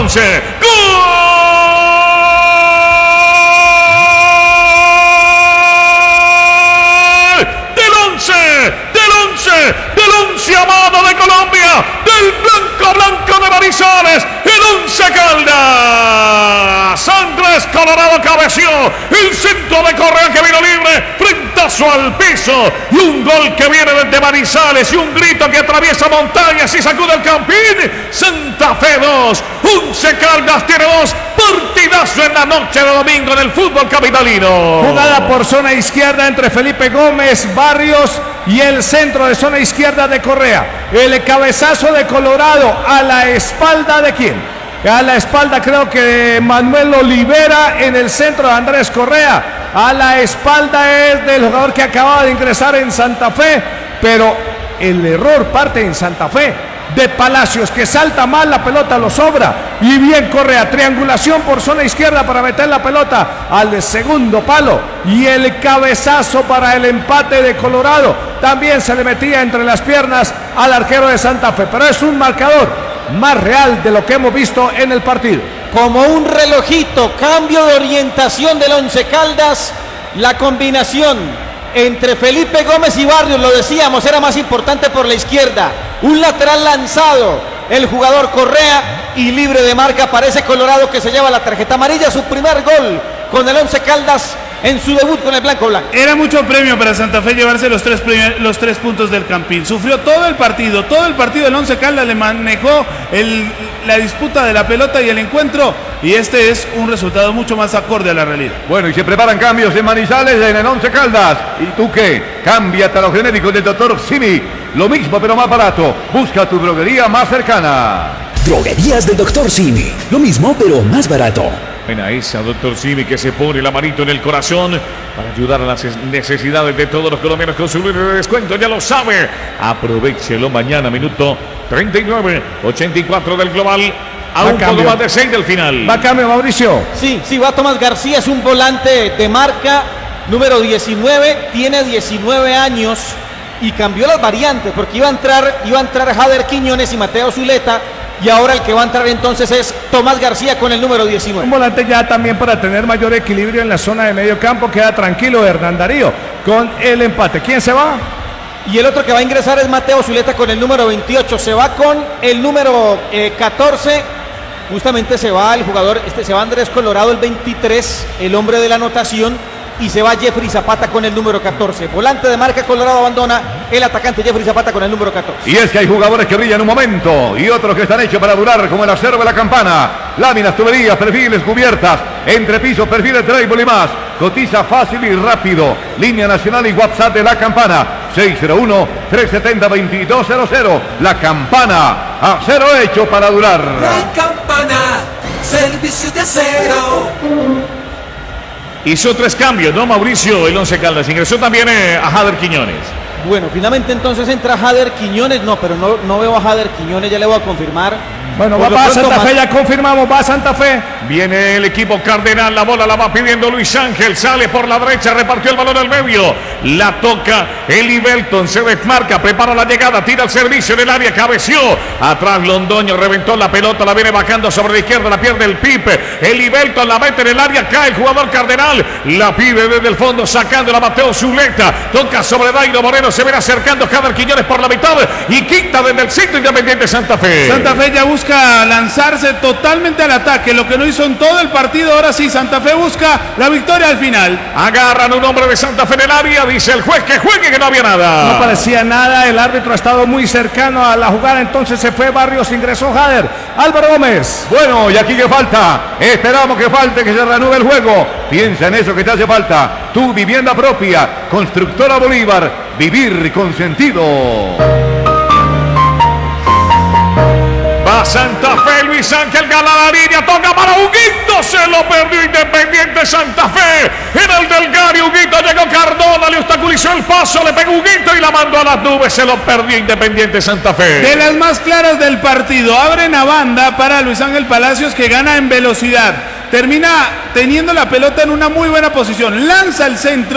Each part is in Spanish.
11. ¡Gol! Del once amado de Colombia, del blanco de Manizales, el Once Caldas. Andrés Colorado cabeció, el centro de Correa que vino libre, frentazo al piso, y un gol que viene desde Manizales, y un grito que atraviesa montañas y sacude el Campín. Santa Fe 2, Once Caldas tiene 2. Partidazo en la noche de domingo en el fútbol capitalino. Jugada por zona izquierda entre Felipe Gómez, Barrios y el centro de zona izquierda de Correa. El cabezazo de Colorado a la espalda de ¿quién? A la espalda creo que de Manuel Olivera en el centro de Andrés Correa. A la espalda es del jugador que acaba de ingresar en Santa Fe, pero el error parte en Santa Fe de Palacios, que salta mal, la pelota lo sobra, y bien Correa, triangulación por zona izquierda para meter la pelota al segundo palo, y el cabezazo para el empate de Colorado, también se le metía entre las piernas al arquero de Santa Fe, pero es un marcador más real de lo que hemos visto en el partido. Como un relojito, cambio de orientación del Once Caldas, la combinación entre Felipe Gómez y Barrios, lo decíamos, era más importante por la izquierda. Un lateral lanzado, el jugador Correa, y libre de marca aparece Colorado, que se lleva la tarjeta amarilla, su primer gol con el Once Caldas en su debut con el blanco. Era mucho premio para Santa Fe llevarse los tres puntos del Campín. Sufrió todo el partido el Once Caldas le manejó la disputa de la pelota y el encuentro, y este es un resultado mucho más acorde a la realidad. Bueno, y se preparan cambios en Manizales en el Once Caldas. ¿Y tú qué? Cámbiate a los genéricos del Dr. Simi. Lo mismo pero más barato. Busca tu droguería más cercana. Droguerías del Dr. Simi. Lo mismo pero más barato. Buena esa, Dr. Simi, que se pone la manito en el corazón para ayudar a las necesidades de todos los colombianos con su libre descuento, ya lo sabe. Aprovechelo mañana, minuto 39, 84 del global, a un poco más de 6 del final. Va a cambio, Mauricio. Sí, va Tomás García, es un volante de marca, número 19, tiene 19 años y cambió las variantes porque iba a entrar Jader Quiñones y Mateo Zuleta, y ahora el que va a entrar entonces es Tomás García con el número 19. Un volante ya también para tener mayor equilibrio en la zona de medio campo. Queda tranquilo Hernán Darío con el empate. ¿Quién se va? Y el otro que va a ingresar es Mateo Zuleta con el número 28. Se va con el número 14. Justamente se va el jugador, se va Andrés Colorado, el 23, el hombre de la anotación. Y se va Jeffrey Zapata con el número 14. Volante de marca, Colorado abandona el atacante Jeffrey Zapata con el número 14. Y es que hay jugadores que brillan un momento y otros que están hechos para durar, como el acero de la Campana. Láminas, tuberías, perfiles, cubiertas, entrepisos, perfiles, trébol y más. Cotiza fácil y rápido. Línea nacional y WhatsApp de la Campana. 601-370-2200. La Campana, acero hecho para durar. La Campana, servicio de acero. Hizo 3 cambios, ¿no, Mauricio? El Once Caldas ingresó también a Jader Quiñones. Bueno, finalmente entonces entra Jader Quiñones. No, pero no veo a Jader Quiñones, ya le voy a confirmar. Bueno, va a Santa Fe, ya confirmamos, va a Santa Fe. Viene el equipo cardenal, la bola la va pidiendo Luis Ángel, sale por la derecha, repartió el balón al medio, la toca Eli Belton, se desmarca, prepara la llegada, tira el servicio en el área, cabeció, atrás Londoño, reventó la pelota, la viene bajando sobre la izquierda, la pierde el Pipe, Eli Belton la mete en el área, cae el jugador cardenal, la pide desde el fondo, sacando a Mateo Zuleta, toca sobre Dairo Moreno, se viene acercando Jader Quiñones por la mitad y quita desde el centro Independiente Santa Fe. Santa Fe ya busca lanzarse totalmente al ataque, lo que no hizo en todo el partido. Ahora sí, Santa Fe busca la victoria al final. Agarran un hombre de Santa Fe en el área, dice el juez que juegue, que no había nada. No parecía nada, el árbitro ha estado muy cercano a la jugada, entonces se fue Barrios, ingresó Jader. Álvaro Gómez. Bueno, y aquí que falta, esperamos que falte, que se reanude el juego. Piensa en eso que te hace falta. Tu vivienda propia, Constructora Bolívar, vivir con sentido. Va Santa Fe, Luis Ángel gana la línea, toca para Huguito, se lo perdió Independiente Santa Fe. En el Delgari, Huguito llegó Cardona, le obstaculizó el paso, le pegó Huguito y la mandó a las nubes, se lo perdió Independiente Santa Fe. De las más claras del partido, abren a banda para Luis Ángel Palacios, que gana en velocidad. Termina teniendo la pelota en una muy buena posición, lanza el centro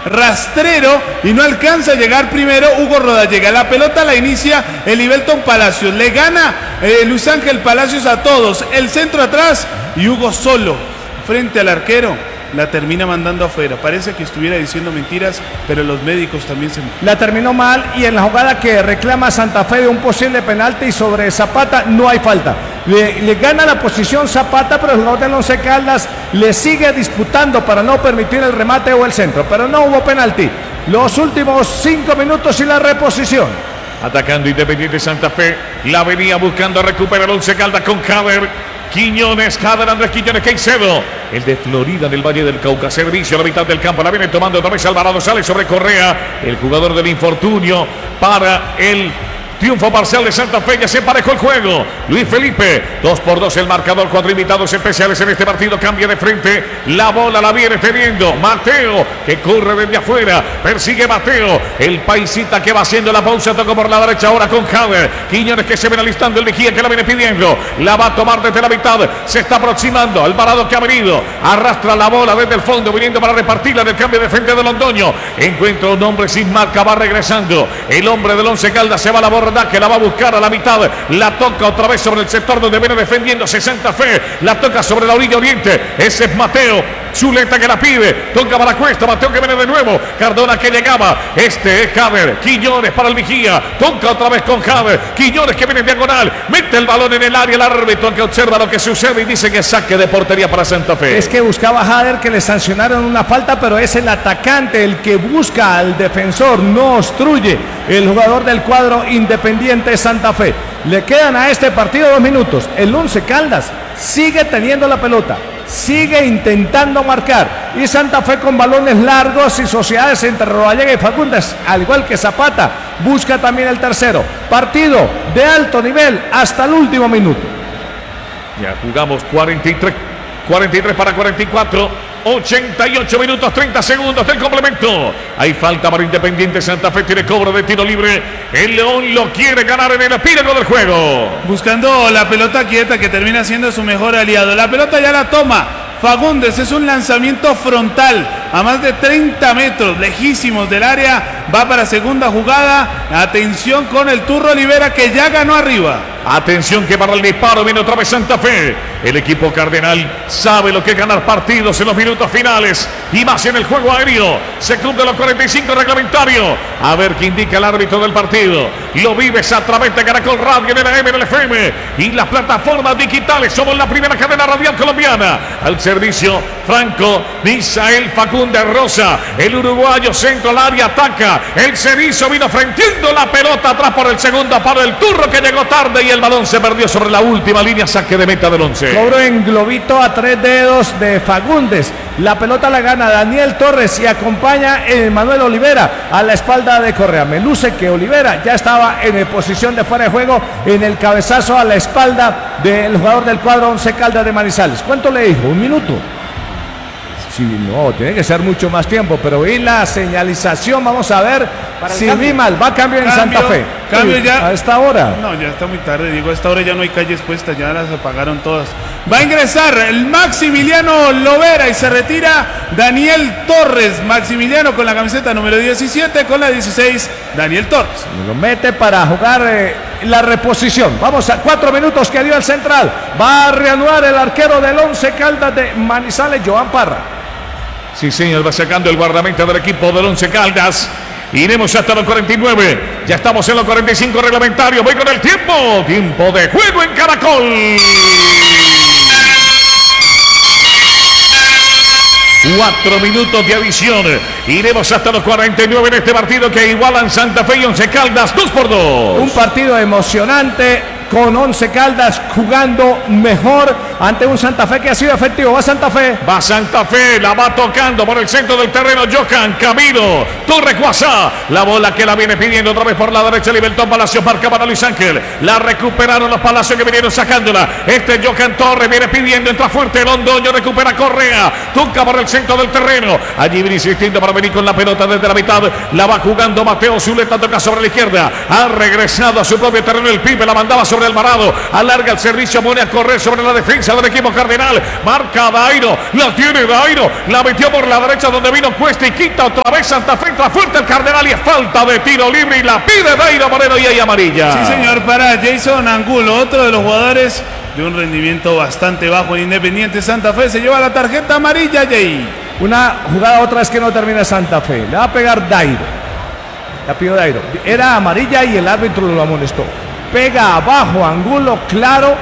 rastrero y no alcanza a llegar primero Hugo Rodallega. La pelota la inicia el Ibelton Palacios, le gana Luis Ángel Palacios a todos, el centro atrás y Hugo solo frente al arquero la termina mandando afuera. Parece que estuviera diciendo mentiras, pero los médicos también se... La terminó mal y en la jugada que reclama Santa Fe de un posible penalti sobre Zapata no hay falta. Le gana la posición Zapata, pero el jugador del Once Caldas le sigue disputando para no permitir el remate o el centro, pero no hubo penalti. Los últimos 5 minutos y la reposición. Atacando Independiente Santa Fe, la venía buscando recuperar el Once Caldas con Jader Quiñones, Jader Andrés Quiñones, Caicedo, el de Florida en el Valle del Cauca, servicio a la mitad del campo, la viene tomando otra vez Alvarado, sale sobre Correa, el jugador del infortunio para el triunfo parcial de Santa Fe, ya se emparejó el juego. Luis Felipe, 2-2 el marcador, 4 invitados especiales en este partido, cambia de frente, la bola la viene teniendo Mateo, que corre desde afuera, persigue Mateo, el paisita que va haciendo la pausa, tocó por la derecha ahora con Jader, Quiñones que se viene alistando, el vigía que la viene pidiendo, la va a tomar desde la mitad, se está aproximando, Alvarado que ha venido, arrastra la bola desde el fondo, viniendo para repartirla del cambio de frente de Londoño, encuentra un hombre sin marca, va regresando, el hombre del Once Caldas se va a la borda, que la va a buscar a la mitad, la toca otra vez sobre el sector donde viene defendiéndose Santa Fe, la toca sobre la orilla oriente, ese es Mateo, Zuleta que la pide, toca para la cuesta, Mateo que viene de nuevo, Cardona que llegaba, este es Jader, Quiñones para el vigía, toca otra vez con Jader, Quiñones que viene en diagonal, mete el balón en el área, el árbitro que observa lo que sucede y dice que saque de portería para Santa Fe. Es que buscaba Jader que le sancionaron una falta, pero es el atacante el que busca al defensor, no obstruye el jugador del cuadro Independiente Santa Fe. Le quedan a este partido 2 minutos, el Once Caldas sigue teniendo la pelota, sigue intentando marcar y Santa Fe con balones largos y sociedades entre Rodallega y Fagundes, al igual que Zapata, busca también el tercero. Partido de alto nivel hasta el último minuto. Ya jugamos 43 para 44. 88 minutos 30 segundos del complemento. Hay falta para Independiente Santa Fe, tiene cobro de tiro libre. El León lo quiere ganar en el epílogo del juego. Buscando la pelota quieta que termina siendo su mejor aliado. La pelota ya la toma Fagundes, es un lanzamiento frontal a más de 30 metros, lejísimos del área, va para segunda jugada. Atención con el Turro Olivera que ya ganó arriba. Atención que para el disparo viene otra vez Santa Fe. El equipo cardenal sabe lo que es ganar partidos en los minutos finales y más en el juego aéreo. Se cumplen los 45 reglamentarios. A ver qué indica el árbitro del partido. Lo vives a través de Caracol Radio, en el AM, en el FM y las plataformas digitales. Somos la primera cadena radial colombiana. Al servicio Franco Misael Fagundes Rosa. El uruguayo centro al área, ataca. El Cerizo vino frenteando la pelota atrás por el segundo paro. El Turro que llegó tarde y el balón se perdió sobre la última línea, saque de meta del Once. Cobro en globito a 3 dedos de Fagundes. La pelota la gana Daniel Torres y acompaña Manuel Olivera a la espalda de Correa. Me luce que Olivera ya estaba en posición de fuera de juego en el cabezazo a la espalda del jugador del cuadro Once Caldas de Manizales. ¿Cuánto le dijo? ¿1 minuto? Sí, no, tiene que ser mucho más tiempo, pero vi la señalización, vamos a ver si vi mal, va a cambio en Santa Fe. Cambio ya. A esta hora. No, ya está muy tarde, digo, a esta hora ya no hay calles puestas, ya las apagaron todas. Va a ingresar el Maximiliano Lovera y se retira Daniel Torres. Maximiliano con la camiseta número 17, con la 16, Daniel Torres. Lo mete para jugar la reposición. Vamos a 4 minutos que dio el central. Va a reanudar el arquero del Once Caldas de Manizales, Joan Parra. Sí, señor, va sacando el guardameta del equipo del Once Caldas. Iremos hasta los 49. Ya estamos en los 45 reglamentarios. Voy con el tiempo. Tiempo de juego en Caracol. 4 minutos de adición. Iremos hasta los 49 en este partido que igualan Santa Fe y Once Caldas 2-2. Un partido emocionante con Once Caldas jugando mejor ante un Santa Fe que ha sido efectivo. Va Santa Fe. Va Santa Fe, la va tocando por el centro del terreno. Johan Camilo Torre Cuasá. La bola que la viene pidiendo otra vez por la derecha. Libertón Palacio marca para Luis Ángel. La recuperaron los Palacios que vinieron sacándola. Johan Torres viene pidiendo, entra fuerte. Londoño recupera Correa. Toca por el centro del terreno. Allí viene insistiendo para venir con la pelota desde la mitad. La va jugando Mateo Zuleta. Toca sobre la izquierda. Ha regresado a su propio terreno el Pipe. La mandaba sobre sobre Alvarado, alarga el servicio, pone a correr sobre la defensa del equipo cardenal, marca Dairo, la tiene Dairo, la metió por la derecha donde vino Cuesta y quita otra vez Santa Fe, entra fuerte el cardenal y es falta de tiro libre y la pide Dairo Moreno y hay amarilla. Sí señor, para Jason Angulo, otro de los jugadores de un rendimiento bastante bajo en Independiente Santa Fe, se lleva la tarjeta amarilla, Jay. Una jugada otra vez que no termina Santa Fe. Le va a pegar Dairo. La pidió Dairo. Era amarilla y el árbitro lo amonestó. Pega abajo Angulo, claro,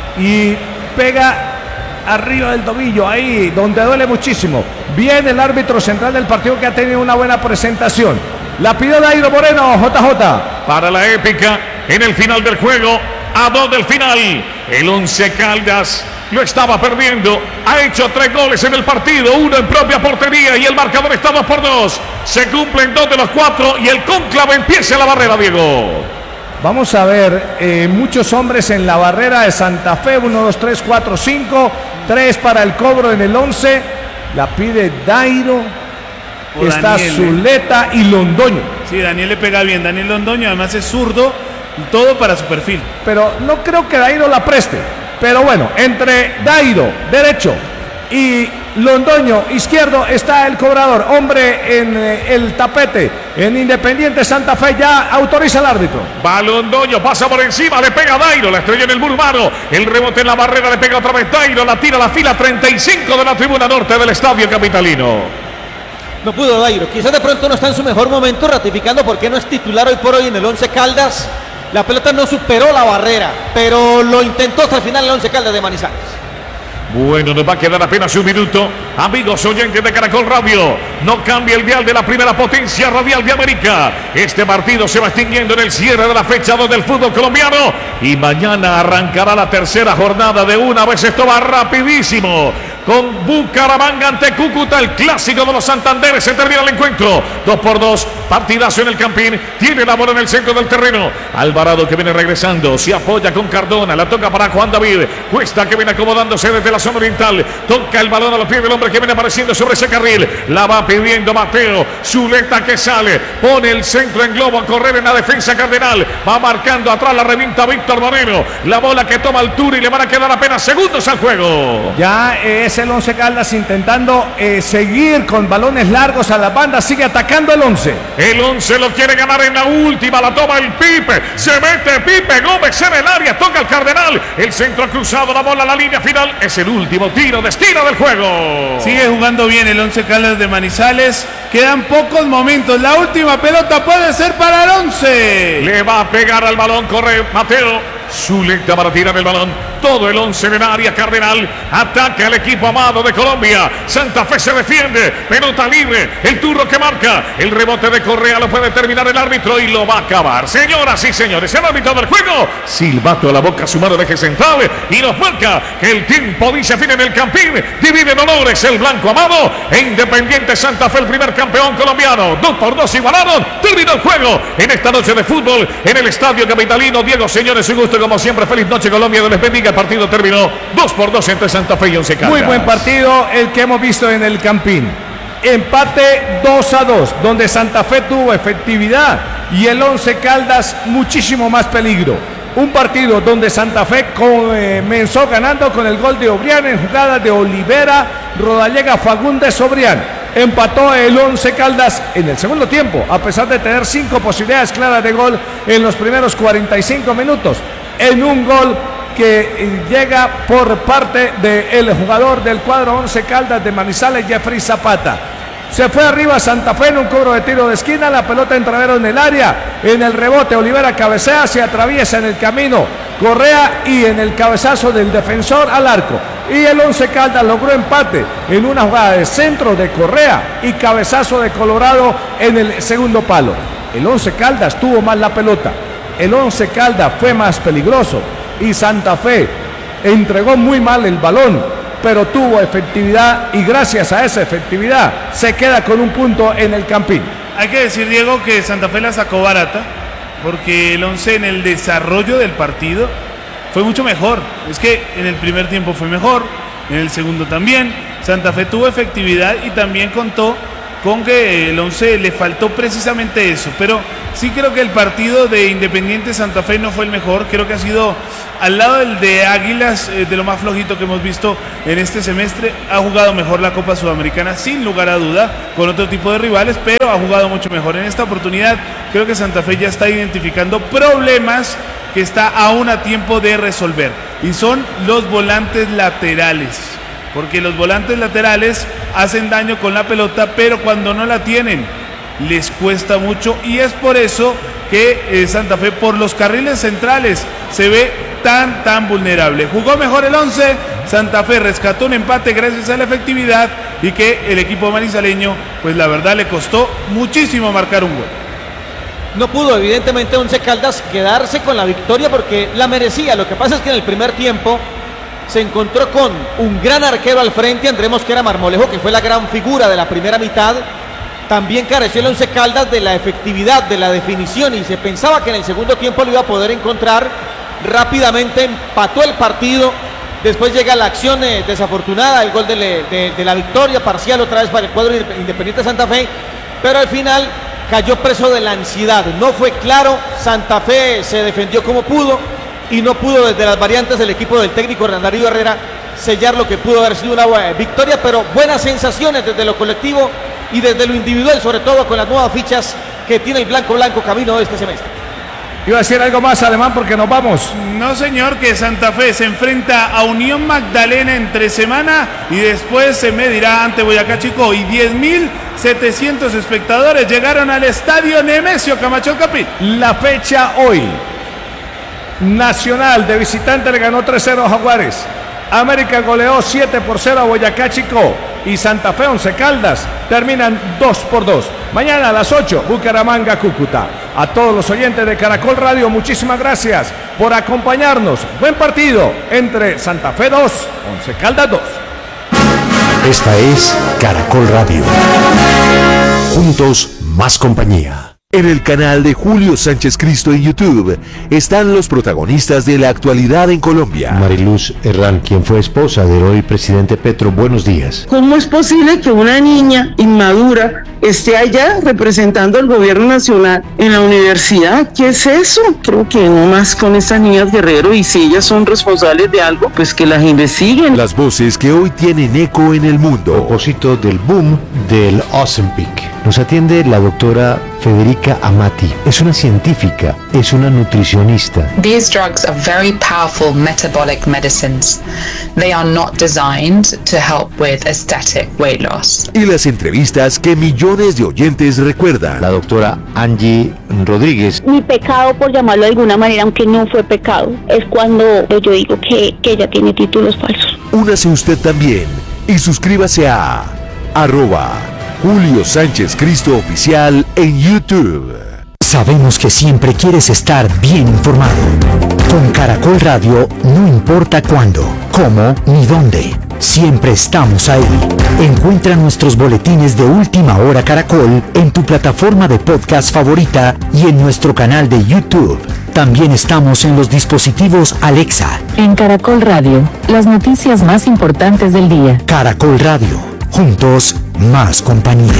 y pega arriba del tobillo, ahí donde duele muchísimo. Viene el árbitro central del partido que ha tenido una buena presentación. La pidió Dairo Moreno, JJ. Para la épica en el final del juego, a 2 del final, el Once Caldas lo estaba perdiendo, ha hecho 3 goles en el partido, 1 en propia portería y el marcador está 2-2. Se cumplen 2 de los 4 y el cónclave empieza en la barrera, Diego. Vamos a ver, muchos hombres en la barrera de Santa Fe, 1, 2, 3, 4, 5, 3 para el cobro en el 11, la pide Dairo, está Daniel, Zuleta y Londoño. Sí, Daniel le pega bien, Daniel Londoño además es zurdo, todo para su perfil. Pero no creo que Dairo la preste, pero bueno, entre Dairo, derecho, y Londoño, izquierdo, está el cobrador, hombre en el tapete, en Independiente Santa Fe, ya autoriza el árbitro. Va Londoño, pasa por encima, le pega Dairo, la estrella en el murmano, el rebote en la barrera, le pega otra vez Dairo, la tira a la fila 35 de la tribuna norte del estadio capitalino. No pudo Dairo, quizás de pronto no está en su mejor momento, ratificando por qué no es titular hoy por hoy en el Once Caldas. La pelota no superó la barrera, pero lo intentó hasta el final el Once Caldas de Manizales. Bueno, nos va a quedar apenas un minuto. Amigos oyentes de Caracol Radio, no cambie el dial de la primera potencia radial de América. Este partido se va extinguiendo en el cierre de la fecha 2 del fútbol colombiano. Y mañana arrancará la tercera jornada de una vez. Esto va rapidísimo. Con Bucaramanga ante Cúcuta, el clásico de los Santanderes. Se termina el encuentro. 2-2, partidazo en el Campín. Tiene la bola en el centro del terreno. Alvarado que viene regresando. Se apoya con Cardona. La toca para Juan David. Cuesta que viene acomodándose desde la zona oriental. Toca el balón a los pies del hombre que viene apareciendo sobre ese carril. La va pidiendo Mateo. Zuleta que sale. Pone el centro en globo a correr en la defensa cardenal. Va marcando atrás. La revienta Víctor Moreno. La bola que toma altura y le van a quedar apenas segundos al juego. Ya es el Once Caldas intentando seguir con balones largos a la banda. Sigue atacando el 11. El 11 lo quiere ganar en la última. La toma el Pipe. Se mete Pipe Gómez en el área. Toca el cardenal. El centro cruzado. La bola a la línea final. Es el último tiro. Destino del juego. Sigue jugando bien el Once Caldas de Manizales. Quedan pocos momentos. La última pelota puede ser para el 11. Le va a pegar al balón. Corre Mateo. Zuleta para tirar el balón. Todo el 11 en el área cardenal. Ataca el equipo amado de Colombia. Santa Fe se defiende. Pelota libre. El turno que marca. El rebote de Correa lo puede terminar el árbitro y lo va a acabar. Señoras y señores, el árbitro del juego. Silbato a la boca, su mano de eje central. Y nos marca que el tiempo dice fin en el Campín. Divide dolores el blanco amado. E Independiente Santa Fe, el primer campeón colombiano. 2-2 igualaron. Terminó el juego en esta noche de fútbol en el estadio capitalino. Diego, señores, un gusto como siempre. Feliz noche Colombia. Dios les bendiga. El partido terminó 2-2 entre Santa Fe y Once Caldas. Muy buen partido el que hemos visto en el Campín. Empate 2-2, donde Santa Fe tuvo efectividad y el Once Caldas muchísimo más peligro. Un partido donde Santa Fe comenzó ganando con el gol de Obrián en jugadas de Olivera, Rodallega, Fagundes, Obrián. Empató el Once Caldas en el segundo tiempo, a pesar de tener 5 posibilidades claras de gol en los primeros 45 minutos. En un gol que llega por parte del jugador del cuadro Once Caldas de Manizales, Jeffrey Zapata. Se fue arriba Santa Fe en un cobro de tiro de esquina, la pelota entravero en el área, en el rebote Olivera cabecea, se atraviesa en el camino Correa y en el cabezazo del defensor al arco. Y el Once Caldas logró empate en una jugada de centro de Correa y cabezazo de Colorado en el segundo palo. El Once Caldas tuvo más la pelota, el Once Caldas fue más peligroso y Santa Fe entregó muy mal el balón, pero tuvo efectividad y gracias a esa efectividad se queda con un punto en el Campín. Hay que decir, Diego, que Santa Fe la sacó barata porque el Once en el desarrollo del partido fue mucho mejor. Es que en el primer tiempo fue mejor, en el segundo también. Santa Fe tuvo efectividad y también contó con que el Once le faltó precisamente eso, pero sí creo que el partido de Independiente Santa Fe no fue el mejor. Creo que ha sido, al lado del de Águilas, de lo más flojito que hemos visto en este semestre. Ha jugado mejor la Copa Sudamericana, sin lugar a duda, con otro tipo de rivales, pero ha jugado mucho mejor. En esta oportunidad creo que Santa Fe ya está identificando problemas que está aún a tiempo de resolver, y son los volantes laterales, porque los volantes laterales hacen daño con la pelota, pero cuando no la tienen les cuesta mucho, y es por eso que Santa Fe por los carriles centrales se ve tan vulnerable. Jugó mejor el Once, Santa Fe rescató un empate gracias a la efectividad, y que el equipo manizaleño, pues la verdad le costó muchísimo marcar un gol. No pudo evidentemente Once Caldas quedarse con la victoria porque la merecía. Lo que pasa es que en el primer tiempo se encontró con un gran arquero al frente, Andrés Mosquera Marmolejo, que fue la gran figura de la primera mitad. También careció el Once Caldas de la efectividad, de la definición, y se pensaba que en el segundo tiempo lo iba a poder encontrar. Rápidamente empató el partido. Después llega la acción desafortunada, el gol de la victoria parcial otra vez para el cuadro Independiente Santa Fe, pero al final cayó preso de la ansiedad. No fue claro, Santa Fe se defendió como pudo y no pudo, desde las variantes del equipo del técnico Hernán Darío Herrera, sellar lo que pudo haber sido una buena victoria, pero buenas sensaciones desde lo colectivo y desde lo individual, sobre todo con las nuevas fichas que tiene el blanco camino de este semestre. Iba a decir algo más, Alemán, porque nos vamos. No, señor, que Santa Fe se enfrenta a Unión Magdalena entre semana y después se medirá ante Boyacá Chico, y 10.700 espectadores llegaron al estadio Nemesio Camacho Capí. La fecha hoy: Nacional de visitante le ganó 3-0 a Jaguares, América goleó 7-0 a Boyacá Chico, y Santa Fe Once Caldas terminan 2-2. Mañana a las 8, Bucaramanga Cúcuta. A todos los oyentes de Caracol Radio, muchísimas gracias por acompañarnos. Buen partido entre Santa Fe 2, Once Caldas 2. Esta es Caracol Radio. Juntos, más compañía. En el canal de Julio Sánchez Cristo en YouTube están los protagonistas de la actualidad en Colombia. Mariluz Herrán, quien fue esposa del hoy presidente Petro, buenos días. ¿Cómo es posible que una niña inmadura esté allá representando al gobierno nacional en la universidad? ¿Qué es eso? Creo que no más con estas niñas Guerrero, y si ellas son responsables de algo, pues que las investiguen. Las voces que hoy tienen eco en el mundo. A propósito del boom del Ozempic, nos atiende la doctora Federica Amati. Es una científica, es una nutricionista. These drugs are very powerful metabolic medicines. They are not designed to help with aesthetic weight loss. Y las entrevistas que millones de oyentes recuerdan. La doctora Angie Rodríguez. Mi pecado, por llamarlo de alguna manera, aunque no fue pecado, es cuando yo digo que ella tiene títulos falsos. Únase usted también y suscríbase a @Julio Sánchez Cristo Oficial en YouTube. Sabemos que siempre quieres estar bien informado. Con Caracol Radio no importa cuándo, cómo ni dónde. Siempre estamos ahí. Encuentra nuestros boletines de Última Hora Caracol en tu plataforma de podcast favorita y en nuestro canal de YouTube. También estamos en los dispositivos Alexa. En Caracol Radio, las noticias más importantes del día. Caracol Radio. Juntos, más compañía.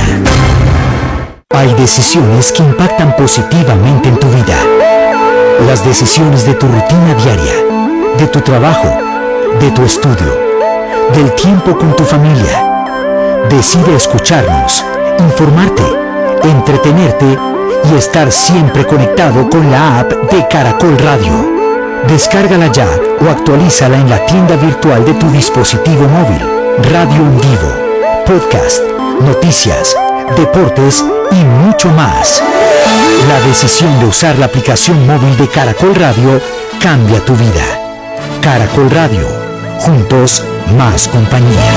Hay decisiones que impactan positivamente en tu vida. Las decisiones de tu rutina diaria, de tu trabajo, de tu estudio, del tiempo con tu familia. Decide escucharnos, informarte, entretenerte y estar siempre conectado con la app de Caracol Radio. Descárgala ya o actualízala en la tienda virtual de tu dispositivo móvil. Radio en vivo, podcast, noticias, deportes y mucho más. La decisión de usar la aplicación móvil de Caracol Radio cambia tu vida. Caracol Radio, juntos más compañía.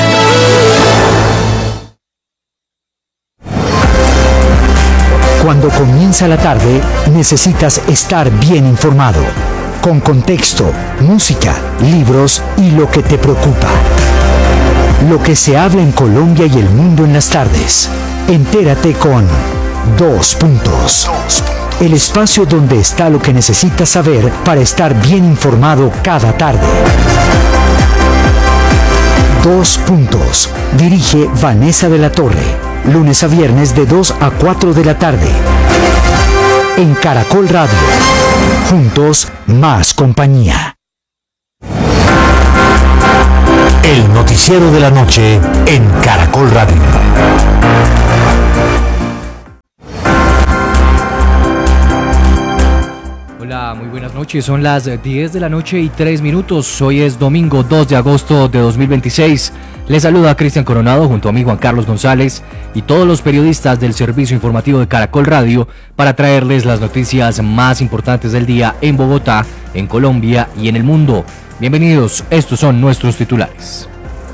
Cuando comienza la tarde, necesitas estar bien informado, con contexto, música, libros y lo que te preocupa. Lo que se habla en Colombia y el mundo en las tardes. Entérate con 2 Puntos. El espacio donde está lo que necesitas saber para estar bien informado cada tarde. 2 Puntos. Dirige Vanessa de la Torre. lunes a viernes de 2 a 4 de la tarde. En Caracol Radio. Juntos, más compañía. El noticiero de la noche en Caracol Radio. Hola, muy buenas noches. Son las 10 de la noche y 3 minutos. Hoy es domingo 2 de agosto de 2026. Les saluda Cristian Coronado junto a mí Juan Carlos González y todos los periodistas del servicio informativo de Caracol Radio para traerles las noticias más importantes del día en Bogotá, en Colombia y en el mundo. Bienvenidos, estos son nuestros titulares.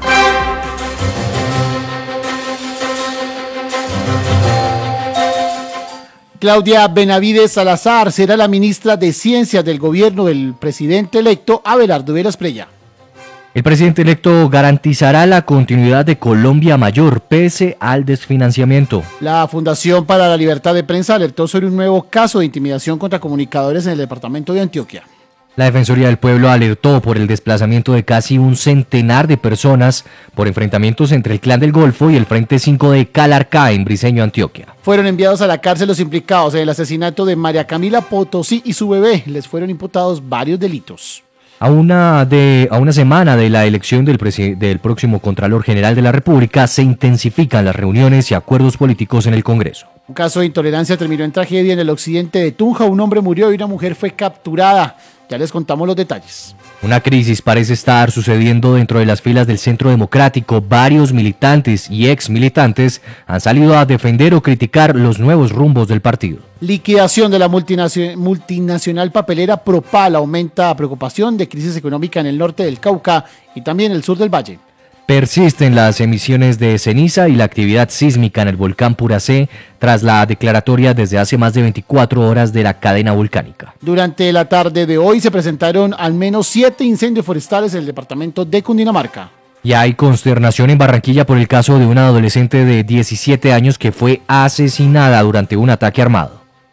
Claudia Benavides Salazar será la ministra de Ciencias del gobierno del presidente electo Abelardo Veras Prella. El presidente electo garantizará la continuidad de Colombia Mayor pese al desfinanciamiento. La Fundación para la Libertad de Prensa alertó sobre un nuevo caso de intimidación contra comunicadores en el departamento de Antioquia. La Defensoría del Pueblo alertó por el desplazamiento de casi un centenar de personas por enfrentamientos entre el Clan del Golfo y el Frente 5 de Calarcá en Briceño, Antioquia. Fueron enviados a la cárcel los implicados en el asesinato de María Camila Potosí y su bebé. Les fueron imputados varios delitos. A una semana de la elección del próximo Contralor General de la República, se intensifican las reuniones y acuerdos políticos en el Congreso. Un caso de intolerancia terminó en tragedia en el occidente de Tunja. Un hombre murió y una mujer fue capturada. Ya les contamos los detalles. Una crisis parece estar sucediendo dentro de las filas del Centro Democrático. Varios militantes y ex militantes han salido a defender o criticar los nuevos rumbos del partido. Liquidación de la multinacional papelera Propal aumenta preocupación de crisis económica en el norte del Cauca y también el sur del Valle. Persisten las emisiones de ceniza y la actividad sísmica en el volcán Puracé tras la declaratoria desde hace más de 24 horas de la cadena volcánica. Durante la tarde de hoy se presentaron al menos 7 incendios forestales en el departamento de Cundinamarca. Y hay consternación en Barranquilla por el caso de una adolescente de 17 años que fue asesinada durante un ataque armado.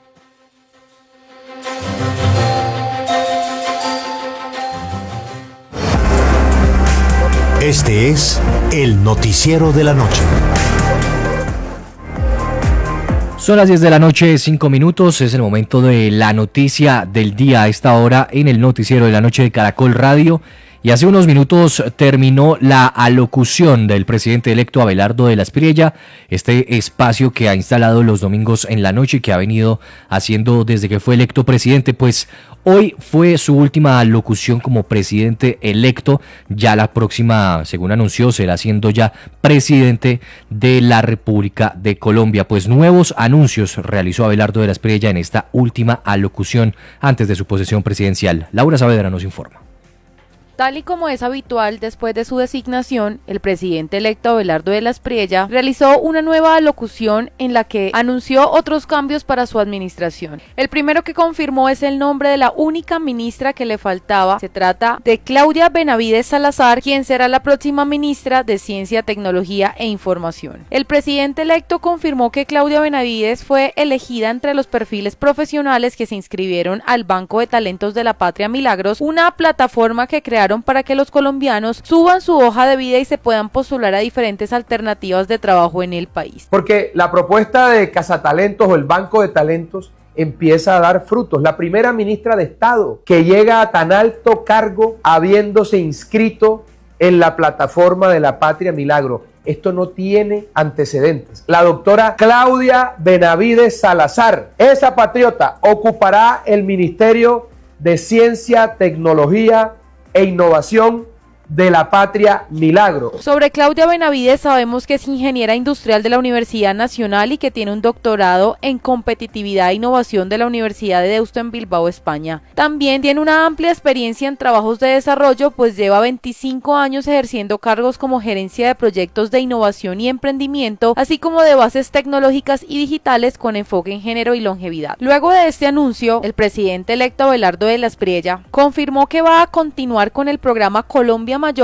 Este es el noticiero de la noche. Son las 10 de la noche, 5 minutos. Es el momento de la noticia del día a esta hora en el noticiero de la noche de Caracol Radio. Y hace unos minutos terminó la alocución del presidente electo Abelardo Veras Prella, este espacio que ha instalado los domingos en la noche y que ha venido haciendo desde que fue electo presidente. Pues hoy fue su última alocución como presidente electo. Ya la próxima, según anunció, será siendo ya presidente de la República de Colombia. Pues nuevos anuncios realizó Abelardo Veras Prella en esta última alocución antes de su posesión presidencial. Laura Saavedra nos informa. Tal y como es habitual después de su designación, el presidente electo Abelardo Veras Prella realizó una nueva alocución en la que anunció otros cambios para su administración. El primero que confirmó es el nombre de la única ministra que le faltaba. Se trata de Claudia Benavides Salazar, quien será la próxima ministra de Ciencia, Tecnología e Información. El presidente electo confirmó que Claudia Benavides fue elegida entre los perfiles profesionales que se inscribieron al Banco de Talentos de la Patria Milagros, una plataforma que crearon para que los colombianos suban su hoja de vida y se puedan postular a diferentes alternativas de trabajo en el país. Porque la propuesta de Cazatalentos o el Banco de Talentos empieza a dar frutos. La primera ministra de Estado que llega a tan alto cargo habiéndose inscrito en la plataforma de la Patria Milagro. Esto no tiene antecedentes. La doctora Claudia Benavides Salazar, esa patriota, ocupará el Ministerio de Ciencia, Tecnología e Innovación de la Patria Milagro. Sobre Claudia Benavides sabemos que es ingeniera industrial de la Universidad Nacional y que tiene un doctorado en competitividad e innovación de la Universidad de Deusto en Bilbao, España. También tiene una amplia experiencia en trabajos de desarrollo, pues lleva 25 años ejerciendo cargos como gerencia de proyectos de innovación y emprendimiento, así como de bases tecnológicas y digitales con enfoque en género y longevidad. Luego de este anuncio, el presidente electo Abelardo Veras Prella confirmó que va a continuar con el programa Colombia Mayor,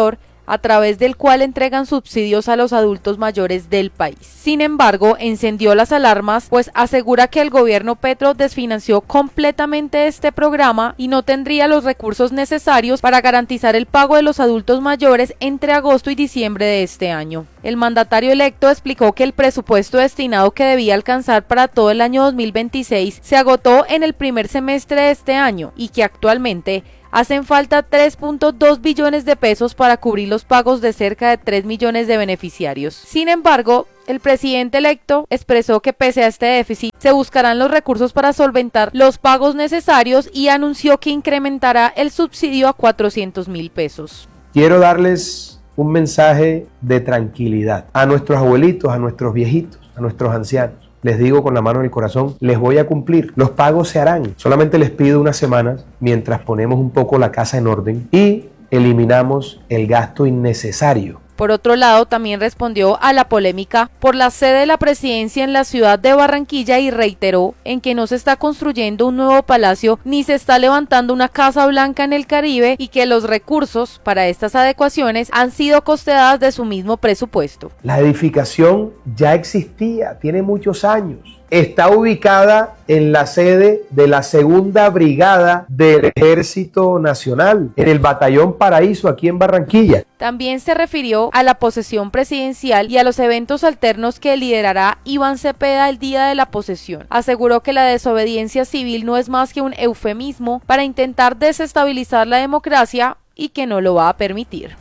a través del cual entregan subsidios a los adultos mayores del país. Sin embargo, encendió las alarmas, pues asegura que el gobierno Petro desfinanció completamente este programa y no tendría los recursos necesarios para garantizar el pago de los adultos mayores entre agosto y diciembre de este año. El mandatario electo explicó que el presupuesto destinado que debía alcanzar para todo el año 2026 se agotó en el primer semestre de este año y que actualmente hacen falta 3.2 billones de pesos para cubrir los pagos de cerca de 3 millones de beneficiarios. Sin embargo, el presidente electo expresó que pese a este déficit, se buscarán los recursos para solventar los pagos necesarios y anunció que incrementará el subsidio a 400.000 pesos. Quiero darles un mensaje de tranquilidad a nuestros abuelitos, a nuestros viejitos, a nuestros ancianos. Les digo con la mano en el corazón, les voy a cumplir. Los pagos se harán. Solamente les pido unas semanas mientras ponemos un poco la casa en orden y eliminamos el gasto innecesario. Por otro lado, también respondió a la polémica por la sede de la presidencia en la ciudad de Barranquilla y reiteró en que no se está construyendo un nuevo palacio ni se está levantando una Casa Blanca en el Caribe y que los recursos para estas adecuaciones han sido costeadas de su mismo presupuesto. La edificación ya existía, tiene muchos años. Está ubicada en la sede de la Segunda Brigada del Ejército Nacional, en el Batallón Paraíso, aquí en Barranquilla. También se refirió a la posesión presidencial y a los eventos alternos que liderará Iván Cepeda el día de la posesión. Aseguró que la desobediencia civil no es más que un eufemismo para intentar desestabilizar la democracia y que no lo va a permitir.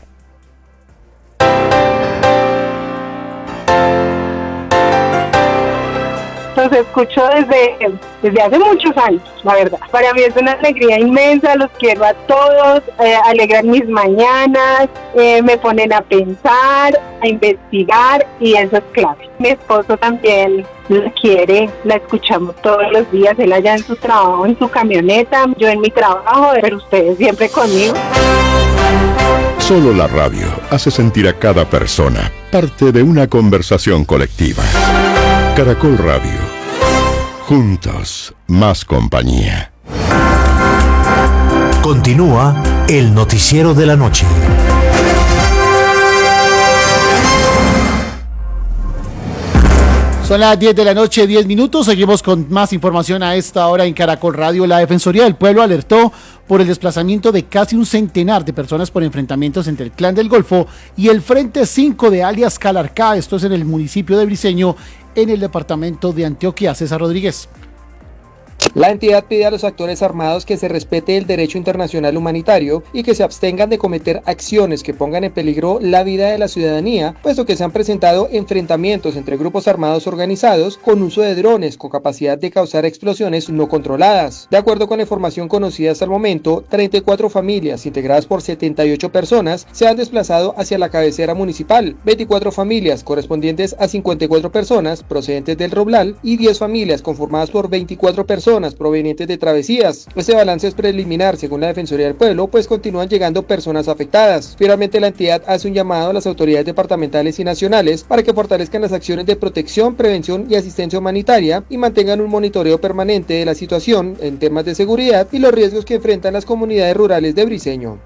Los escucho desde hace muchos años, la verdad. Para mí es una alegría inmensa, los quiero a todos, alegran mis mañanas, me ponen a pensar, a investigar y eso es clave. Mi esposo también la quiere, la escuchamos todos los días, él allá en su trabajo, en su camioneta, yo en mi trabajo, pero ustedes siempre conmigo. Solo la radio hace sentir a cada persona parte de una conversación colectiva. Caracol Radio. Juntos, más compañía. Continúa el noticiero de la noche. Son las 10 de la noche, 10 minutos. Seguimos con más información a esta hora en Caracol Radio. La Defensoría del Pueblo alertó por el desplazamiento de casi un centenar de personas por enfrentamientos entre el Clan del Golfo y el Frente 5 de alias Calarcá. Esto es en el municipio de Briceño, en el departamento de Antioquia. César Rodríguez. La entidad pide a los actores armados que se respete el derecho internacional humanitario y que se abstengan de cometer acciones que pongan en peligro la vida de la ciudadanía, puesto que se han presentado enfrentamientos entre grupos armados organizados con uso de drones con capacidad de causar explosiones no controladas. De acuerdo con la información conocida hasta el momento, 34 familias integradas por 78 personas se han desplazado hacia la cabecera municipal, 24 familias correspondientes a 54 personas procedentes del Roblal y 10 familias conformadas por 24 personas provenientes de travesías. Este balance es preliminar según la Defensoría del Pueblo, pues continúan llegando personas afectadas. Finalmente, la entidad hace un llamado a las autoridades departamentales y nacionales para que fortalezcan las acciones de protección, prevención y asistencia humanitaria y mantengan un monitoreo permanente de la situación en temas de seguridad y los riesgos que enfrentan las comunidades rurales de Briceño.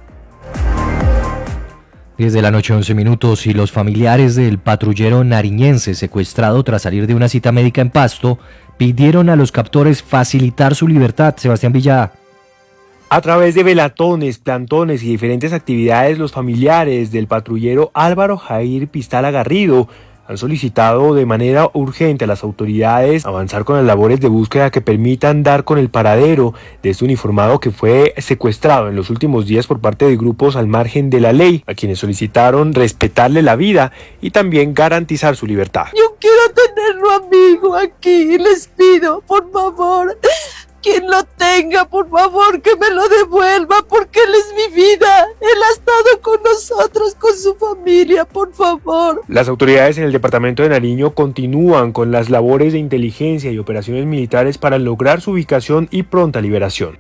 10 de la noche, 11 minutos, y los familiares del patrullero nariñense secuestrado tras salir de una cita médica en Pasto pidieron a los captores facilitar su libertad. Sebastián Villada. A través de velatones, plantones y diferentes actividades, los familiares del patrullero Álvaro Jair Pistala Garrido han solicitado de manera urgente a las autoridades avanzar con las labores de búsqueda que permitan dar con el paradero de este uniformado que fue secuestrado en los últimos días por parte de grupos al margen de la ley, a quienes solicitaron respetarle la vida y también garantizar su libertad. Yo quiero tenerlo amigo aquí, les pido, por favor. Quien lo tenga, por favor, que me lo devuelva, porque él es mi vida. Él ha estado con nosotros, con su familia, por favor. Las autoridades en el departamento de Nariño continúan con las labores de inteligencia y operaciones militares para lograr su ubicación y pronta liberación.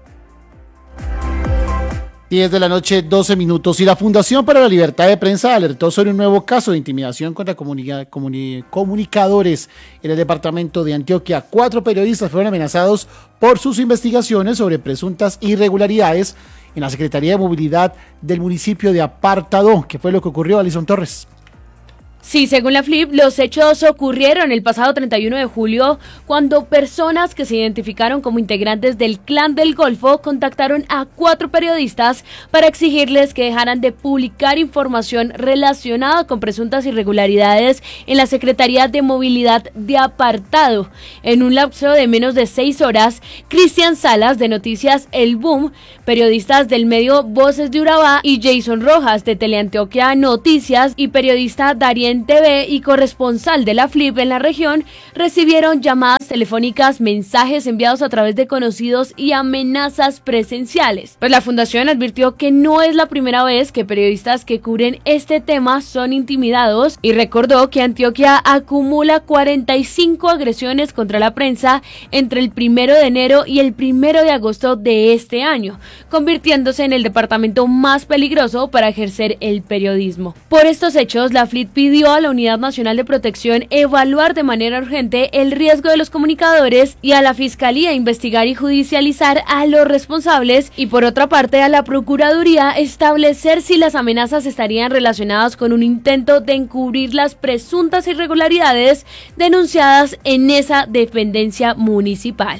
10 de la noche, 12 minutos. Y la Fundación para la Libertad de Prensa alertó sobre un nuevo caso de intimidación contra comunicadores en el departamento de Antioquia. 4 periodistas fueron amenazados por sus investigaciones sobre presuntas irregularidades en la Secretaría de Movilidad del municipio de Apartado. ¿Qué fue lo que ocurrió, Alison Torres? Sí, según la FLIP, los hechos ocurrieron el pasado 31 de julio cuando personas que se identificaron como integrantes del Clan del Golfo contactaron a 4 periodistas para exigirles que dejaran de publicar información relacionada con presuntas irregularidades en la Secretaría de Movilidad de Apartado. En un lapso de menos de 6 horas, Cristian Salas de Noticias El Boom, periodistas del medio Voces de Urabá, y Jason Rojas de Teleantioquia Noticias y periodista Darien TV y corresponsal de la FLIP en la región recibieron llamadas telefónicas, mensajes enviados a través de conocidos y amenazas presenciales. Pues la fundación advirtió que no es la primera vez que periodistas que cubren este tema son intimidados y recordó que Antioquia acumula 45 agresiones contra la prensa entre el 1 de enero y el 1 de agosto de este año, convirtiéndose en el departamento más peligroso para ejercer el periodismo. Por estos hechos, la FLIP pidió a la Unidad Nacional de Protección evaluar de manera urgente el riesgo de los comunicadores y a la Fiscalía investigar y judicializar a los responsables y por otra parte a la Procuraduría establecer si las amenazas estarían relacionadas con un intento de encubrir las presuntas irregularidades denunciadas en esa dependencia municipal.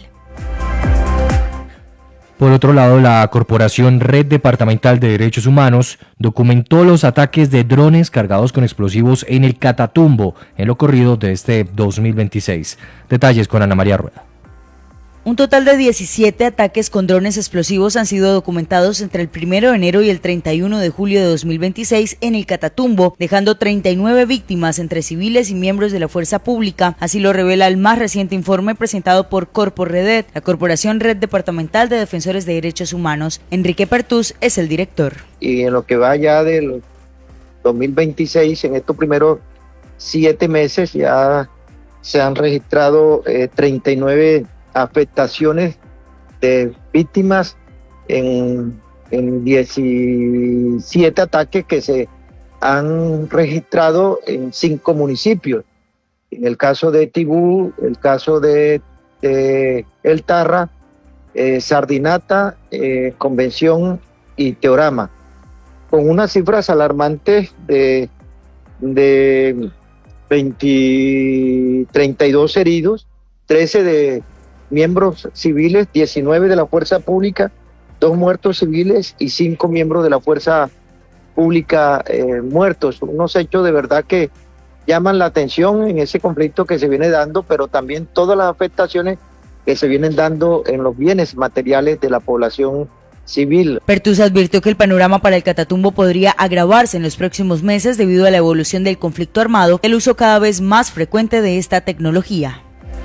Por otro lado, la Corporación Red Departamental de Derechos Humanos documentó los ataques de drones cargados con explosivos en el Catatumbo en lo corrido de este 2026. Detalles con Ana María Rueda. Un total de 17 ataques con drones explosivos han sido documentados entre el 1 de enero y el 31 de julio de 2026 en el Catatumbo, dejando 39 víctimas entre civiles y miembros de la fuerza pública. Así lo revela el más reciente informe presentado por Corporredet, la Corporación Red Departamental de Defensores de Derechos Humanos. Enrique Pertús es el director. Y en lo que va ya del 2026, en estos primeros 7 meses ya se han registrado 39 afectaciones de víctimas en 17 ataques que se han registrado en 5 municipios. En el caso de Tibú, el caso de El Tarra, Sardinata, Convención y Teorama, con unas cifras alarmantes de 32 heridos, 13 de miembros civiles, 19 de la fuerza pública, 2 muertos civiles y 5 miembros de la fuerza pública muertos. Unos hechos de verdad que llaman la atención en ese conflicto que se viene dando, pero también todas las afectaciones que se vienen dando en los bienes materiales de la población civil. Pertús advirtió que el panorama para el Catatumbo podría agravarse en los próximos meses debido a la evolución del conflicto armado y el uso cada vez más frecuente de esta tecnología.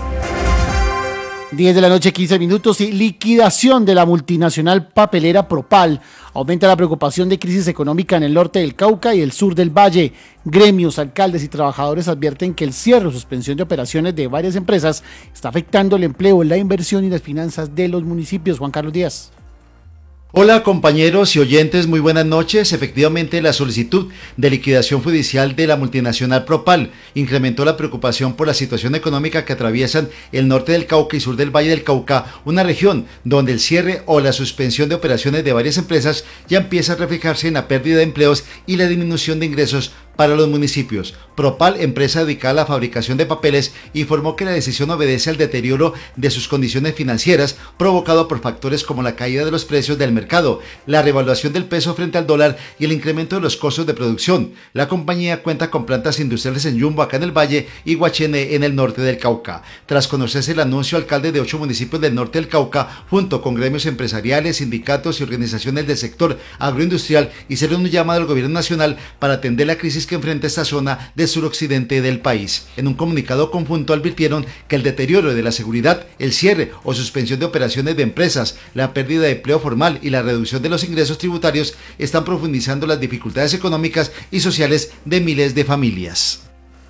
10 de la noche, 15 minutos y liquidación de la multinacional papelera Propal. Aumenta la preocupación de crisis económica en el norte del Cauca y el sur del Valle. Gremios, alcaldes y trabajadores advierten que el cierre o suspensión de operaciones de varias empresas está afectando el empleo, la inversión y las finanzas de los municipios. Juan Carlos Díaz. Hola compañeros y oyentes, muy buenas noches. Efectivamente, la solicitud de liquidación judicial de la multinacional Propal incrementó la preocupación por la situación económica que atraviesan el norte del Cauca y sur del Valle del Cauca, una región donde el cierre o la suspensión de operaciones de varias empresas ya empieza a reflejarse en la pérdida de empleos y la disminución de ingresos para los municipios. Propal, empresa dedicada a la fabricación de papeles, informó que la decisión obedece al deterioro de sus condiciones financieras provocado por factores como la caída de los precios del mercado, la revaluación del peso frente al dólar y el incremento de los costos de producción. La compañía cuenta con plantas industriales en Yumbo, acá en el Valle, y Guachené, en el norte del Cauca. Tras conocerse el anuncio, alcaldes de 8 municipios del norte del Cauca, junto con gremios empresariales, sindicatos y organizaciones del sector agroindustrial, hicieron un llamado al gobierno nacional para atender la crisis que enfrenta esta zona del suroccidente del país. En un comunicado conjunto advirtieron que el deterioro de la seguridad, el cierre o suspensión de operaciones de empresas, la pérdida de empleo formal y la reducción de los ingresos tributarios están profundizando las dificultades económicas y sociales de miles de familias.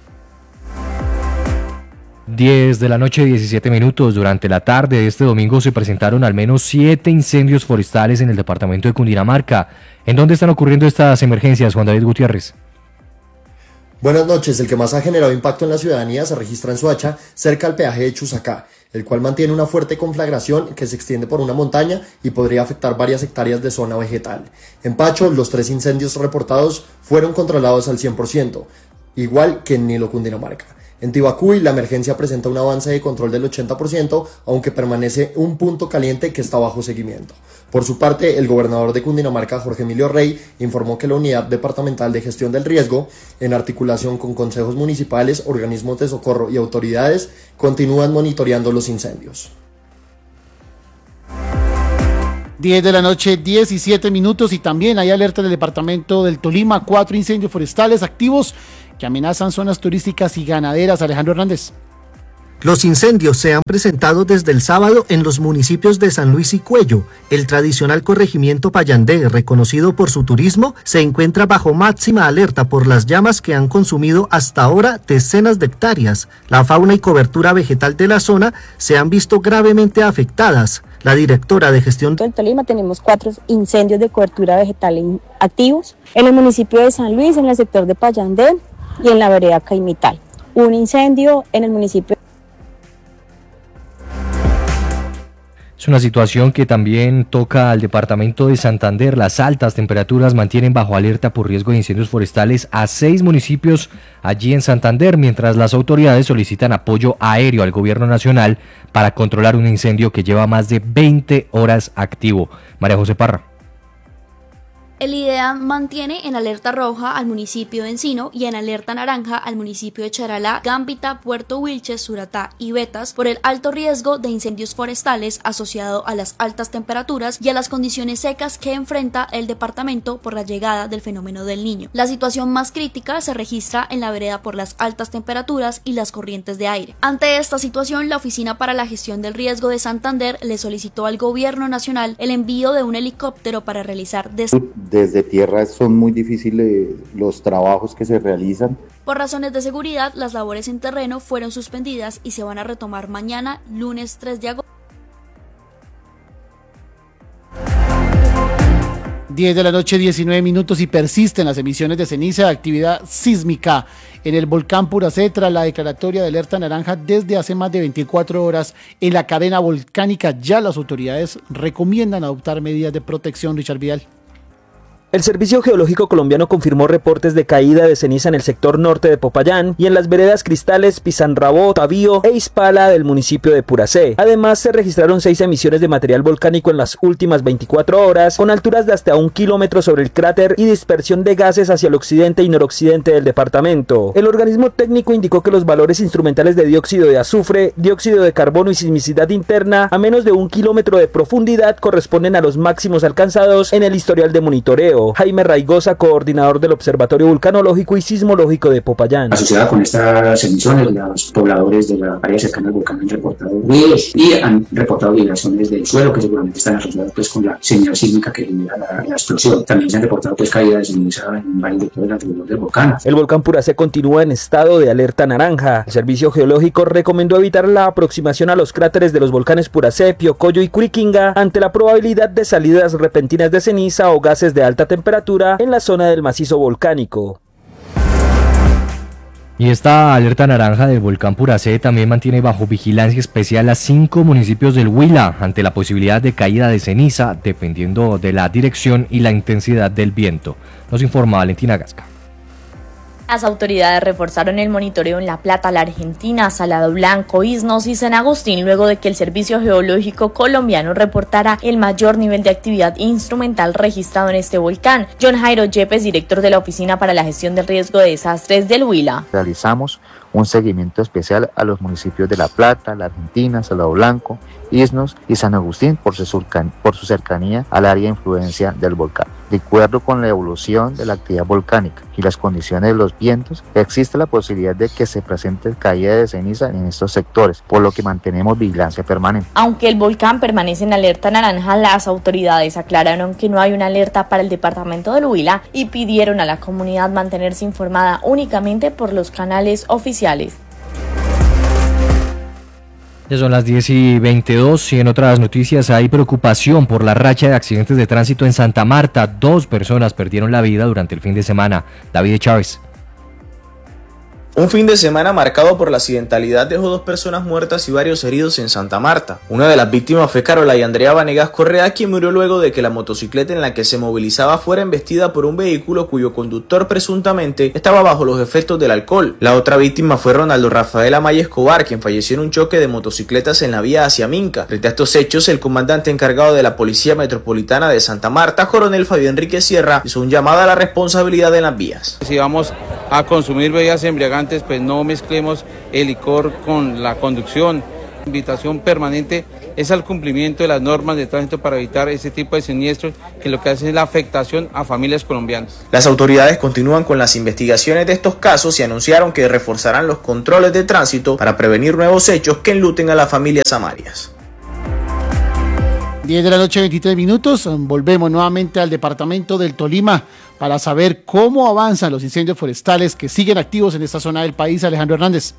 10 de la noche, 17 minutos. Durante la tarde de este domingo se presentaron al menos 7 incendios forestales en el departamento de Cundinamarca. ¿En dónde están ocurriendo estas emergencias, Juan David Gutiérrez? Buenas noches. El que más ha generado impacto en la ciudadanía se registra en Soacha, cerca al peaje de Chusacá. el cual mantiene una fuerte conflagración que se extiende por una montaña y podría afectar varias hectáreas de zona vegetal. En Pacho, los 3 incendios reportados fueron controlados al 100%, igual que en Nilo, Cundinamarca. En Tibacuy, la emergencia presenta un avance de control del 80%, aunque permanece un punto caliente que está bajo seguimiento. Por su parte, el gobernador de Cundinamarca, Jorge Emilio Rey, informó que la Unidad Departamental de Gestión del Riesgo, en articulación con consejos municipales, organismos de socorro y autoridades, continúan monitoreando los incendios. 10 de la noche, 17 minutos, y también hay alerta en el departamento del Tolima, 4 incendios forestales activos que amenazan zonas turísticas y ganaderas. Alejandro Hernández. Los incendios se han presentado desde el sábado en los municipios de San Luis y Cuello. El tradicional corregimiento Payandé, reconocido por su turismo, se encuentra bajo máxima alerta por las llamas que han consumido hasta ahora decenas de hectáreas. La fauna y cobertura vegetal de la zona se han visto gravemente afectadas. La directora de gestión del Tolima tenemos 4 incendios de cobertura vegetal activos en el municipio de San Luis, en el sector de Payandé y en la vereda Caimital. Un incendio en el municipio. Es una situación que también toca al departamento de Santander. Las altas temperaturas mantienen bajo alerta por riesgo de incendios forestales a 6 municipios allí en Santander, mientras las autoridades solicitan apoyo aéreo al gobierno nacional para controlar un incendio que lleva más de 20 horas activo. María José Parra. El IDEA mantiene en alerta roja al municipio de Encino y en alerta naranja al municipio de Charalá, Gambita, Puerto Wilches, Suratá y Betas por el alto riesgo de incendios forestales asociado a las altas temperaturas y a las condiciones secas que enfrenta el departamento por la llegada del fenómeno del Niño. La situación más crítica se registra en la vereda por las altas temperaturas y las corrientes de aire. Ante esta situación, la Oficina para la Gestión del Riesgo de Santander le solicitó al gobierno nacional el envío de un helicóptero para realizar desde tierra son muy difíciles los trabajos que se realizan. Por razones de seguridad, las labores en terreno fueron suspendidas y se van a retomar mañana, lunes 3 de agosto. 10 de la noche, 19 minutos, y persisten las emisiones de ceniza de actividad sísmica en el volcán Puracé tras la declaratoria de alerta naranja desde hace más de 24 horas en la cadena volcánica. Ya las autoridades recomiendan adoptar medidas de protección. Richard Vidal. El Servicio Geológico Colombiano confirmó reportes de caída de ceniza en el sector norte de Popayán y en las veredas Cristales, Pizanrabó, Tavío e Ispala del municipio de Puracé. Además, se registraron 6 emisiones de material volcánico en las últimas 24 horas, con alturas de hasta 1 kilómetro sobre el cráter y dispersión de gases hacia el occidente y noroccidente del departamento. El organismo técnico indicó que los valores instrumentales de dióxido de azufre, dióxido de carbono y sismicidad interna a menos de 1 kilómetro de profundidad corresponden a los máximos alcanzados en el historial de monitoreo. Jaime Raigosa, coordinador del Observatorio Vulcanológico y Sismológico de Popayán. Asociada con estas emisiones, los pobladores de la área cercana al volcán han reportado ruidos y han reportado vibraciones del suelo que seguramente están asociadas pues con la señal sísmica que genera la explosión. También se han reportado pues caídas de ceniza en varios sectores alrededor del volcán. El volcán Puracé continúa en estado de alerta naranja. El Servicio Geológico recomendó evitar la aproximación a los cráteres de los volcanes Puracé, Piocoyo y Curiquinga ante la probabilidad de salidas repentinas de ceniza o gases de alta temperatura en la zona del macizo volcánico. Y esta alerta naranja del volcán Puracé también mantiene bajo vigilancia especial a 5 municipios del Huila ante la posibilidad de caída de ceniza dependiendo de la dirección y la intensidad del viento. Nos informa Valentina Gasca. Las autoridades reforzaron el monitoreo en La Plata, La Argentina, Salado Blanco, Isnos y San Agustín luego de que el Servicio Geológico Colombiano reportara el mayor nivel de actividad instrumental registrado en este volcán. John Jairo Yepes, director de la Oficina para la Gestión del Riesgo de Desastres del Huila. Realizamos un seguimiento especial a los municipios de La Plata, La Argentina, Salado Blanco, Isnos y San Agustín por su cercanía al área de influencia del volcán. De acuerdo con la evolución de la actividad volcánica y las condiciones de los vientos, existe la posibilidad de que se presente caída de ceniza en estos sectores, por lo que mantenemos vigilancia permanente. Aunque el volcán permanece en alerta naranja, las autoridades aclararon que no hay una alerta para el departamento del Huila y pidieron a la comunidad mantenerse informada únicamente por los canales oficiales. Ya son las 10:22 y en otras noticias hay preocupación por la racha de accidentes de tránsito en Santa Marta. 2 personas perdieron la vida durante el fin de semana. David Chávez. Un fin de semana marcado por la accidentalidad dejó 2 personas muertas y varios heridos en Santa Marta. Una de las víctimas fue Carolay Andrea Vanegas Correa, quien murió luego de que la motocicleta en la que se movilizaba fuera embestida por un vehículo cuyo conductor presuntamente estaba bajo los efectos del alcohol. La otra víctima fue Ronaldo Rafael Amaya Escobar, quien falleció en un choque de motocicletas en la vía hacia Minca. Frente a estos hechos, el comandante encargado de la Policía Metropolitana de Santa Marta, coronel Fabián Enrique Sierra, hizo un llamado a la responsabilidad en las vías. Si vamos a consumir bebidas embriagantes, pues no mezclemos el licor con la conducción. Invitación permanente es al cumplimiento de las normas de tránsito para evitar ese tipo de siniestros que lo que hacen es la afectación a familias colombianas. Las autoridades continúan con las investigaciones de estos casos y anunciaron que reforzarán los controles de tránsito para prevenir nuevos hechos que enluten a las familias samarias. 10 de la noche, 23 minutos. Volvemos nuevamente al departamento del Tolima para saber cómo avanzan los incendios forestales que siguen activos en esta zona del país. Alejandro Hernández.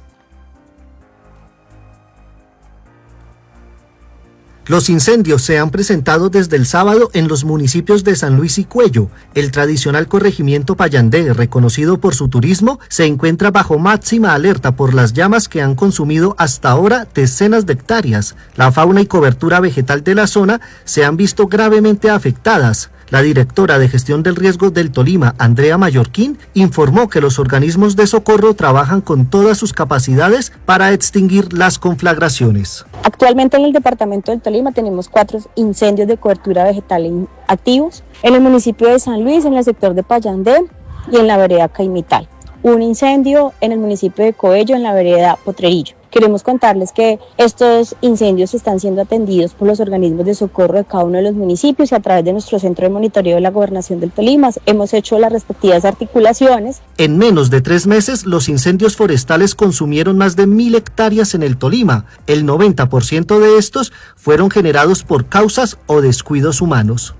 Los incendios se han presentado desde el sábado en los municipios de San Luis y Cuello. El tradicional corregimiento Payandé, reconocido por su turismo, se encuentra bajo máxima alerta por las llamas que han consumido hasta ahora decenas de hectáreas. La fauna y cobertura vegetal de la zona se han visto gravemente afectadas. La directora de Gestión del Riesgo del Tolima, Andrea Mallorquín, informó que los organismos de socorro trabajan con todas sus capacidades para extinguir las conflagraciones. Actualmente en el departamento del Tolima tenemos 4 incendios de cobertura vegetal activos, en el municipio de San Luis, en el sector de Payandé y en la vereda Caimital. Un incendio en el municipio de Coello, en la vereda Potrerillo. Queremos contarles que estos incendios están siendo atendidos por los organismos de socorro de cada uno de los municipios y a través de nuestro centro de monitoreo de la Gobernación del Tolima hemos hecho las respectivas articulaciones. En menos de 3 meses, los incendios forestales consumieron más de 1.000 hectáreas en el Tolima. El 90% de estos fueron generados por causas o descuidos humanos.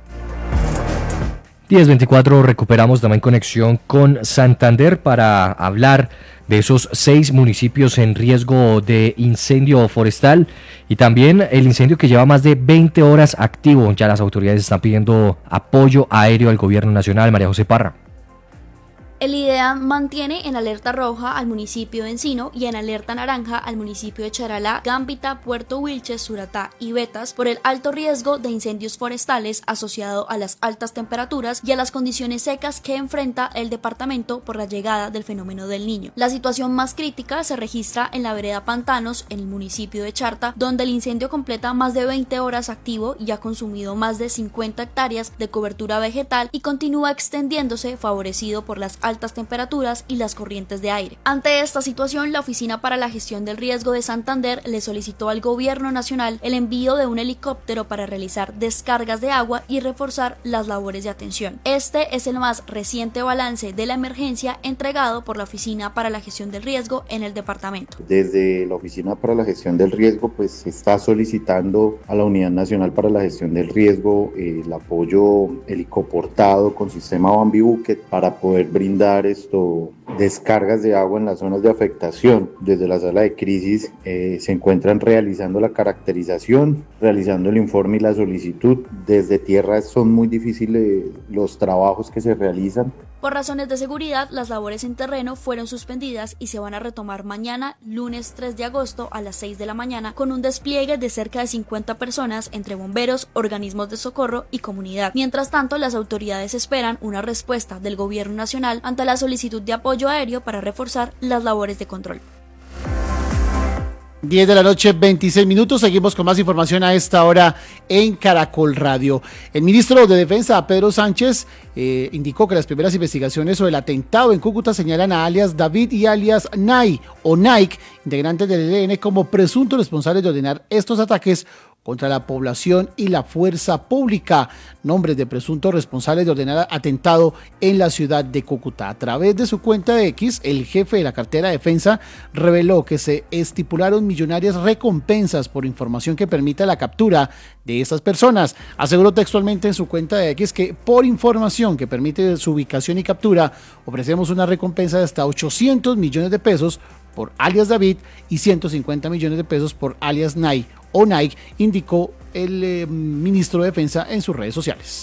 10:24, recuperamos también conexión con Santander para hablar de esos 6 municipios en riesgo de incendio forestal y también el incendio que lleva más de 20 horas activo. Ya las autoridades están pidiendo apoyo aéreo al gobierno nacional. María José Parra. El IDEA mantiene en alerta roja al municipio de Encino y en alerta naranja al municipio de Charalá, Gambita, Puerto Wilches, Suratá y Betas por el alto riesgo de incendios forestales asociado a las altas temperaturas y a las condiciones secas que enfrenta el departamento por la llegada del fenómeno del Niño. La situación más crítica se registra en la vereda Pantanos, en el municipio de Charta, donde el incendio completa más de 20 horas activo y ha consumido más de 50 hectáreas de cobertura vegetal y continúa extendiéndose, favorecido por las altas temperaturas y las corrientes de aire. Ante esta situación, la Oficina para la Gestión del Riesgo de Santander le solicitó al Gobierno Nacional el envío de un helicóptero para realizar descargas de agua y reforzar las labores de atención. Este es el más reciente balance de la emergencia entregado por la Oficina para la Gestión del Riesgo en el departamento. Desde la Oficina para la Gestión del Riesgo, pues se está solicitando a la Unidad Nacional para la Gestión del Riesgo el apoyo helicoportado con sistema Bambi Bucket para poder brindar descargas de agua en las zonas de afectación. Desde la sala de crisis se encuentran realizando la caracterización, realizando el informe y la solicitud. Desde tierra son muy difíciles los trabajos que se realizan. Por razones de seguridad, las labores en terreno fueron suspendidas y se van a retomar mañana, lunes 3 de agosto a las 6 de la mañana, con un despliegue de cerca de 50 personas entre bomberos, organismos de socorro y comunidad. Mientras tanto, las autoridades esperan una respuesta del Gobierno Nacional ante la solicitud de apoyo aéreo para reforzar las labores de control. 10 de la noche, 26 minutos. Seguimos con más información a esta hora en Caracol Radio. El ministro de Defensa, Pedro Sánchez, indicó que las primeras investigaciones sobre el atentado en Cúcuta señalan a alias David y alias Nike, integrantes del ELN, como presuntos responsables de ordenar estos ataques contra la población y la fuerza pública, nombres de presuntos responsables de ordenar atentado en la ciudad de Cúcuta. A través de su cuenta de X, el jefe de la cartera de defensa reveló que se estipularon millonarias recompensas por información que permita la captura de estas personas. Aseguró textualmente en su cuenta de X que por información que permite su ubicación y captura, ofrecemos una recompensa de hasta 800 millones de pesos por alias David y 150 millones de pesos por alias Nike, indicó el ministro de Defensa en sus redes sociales.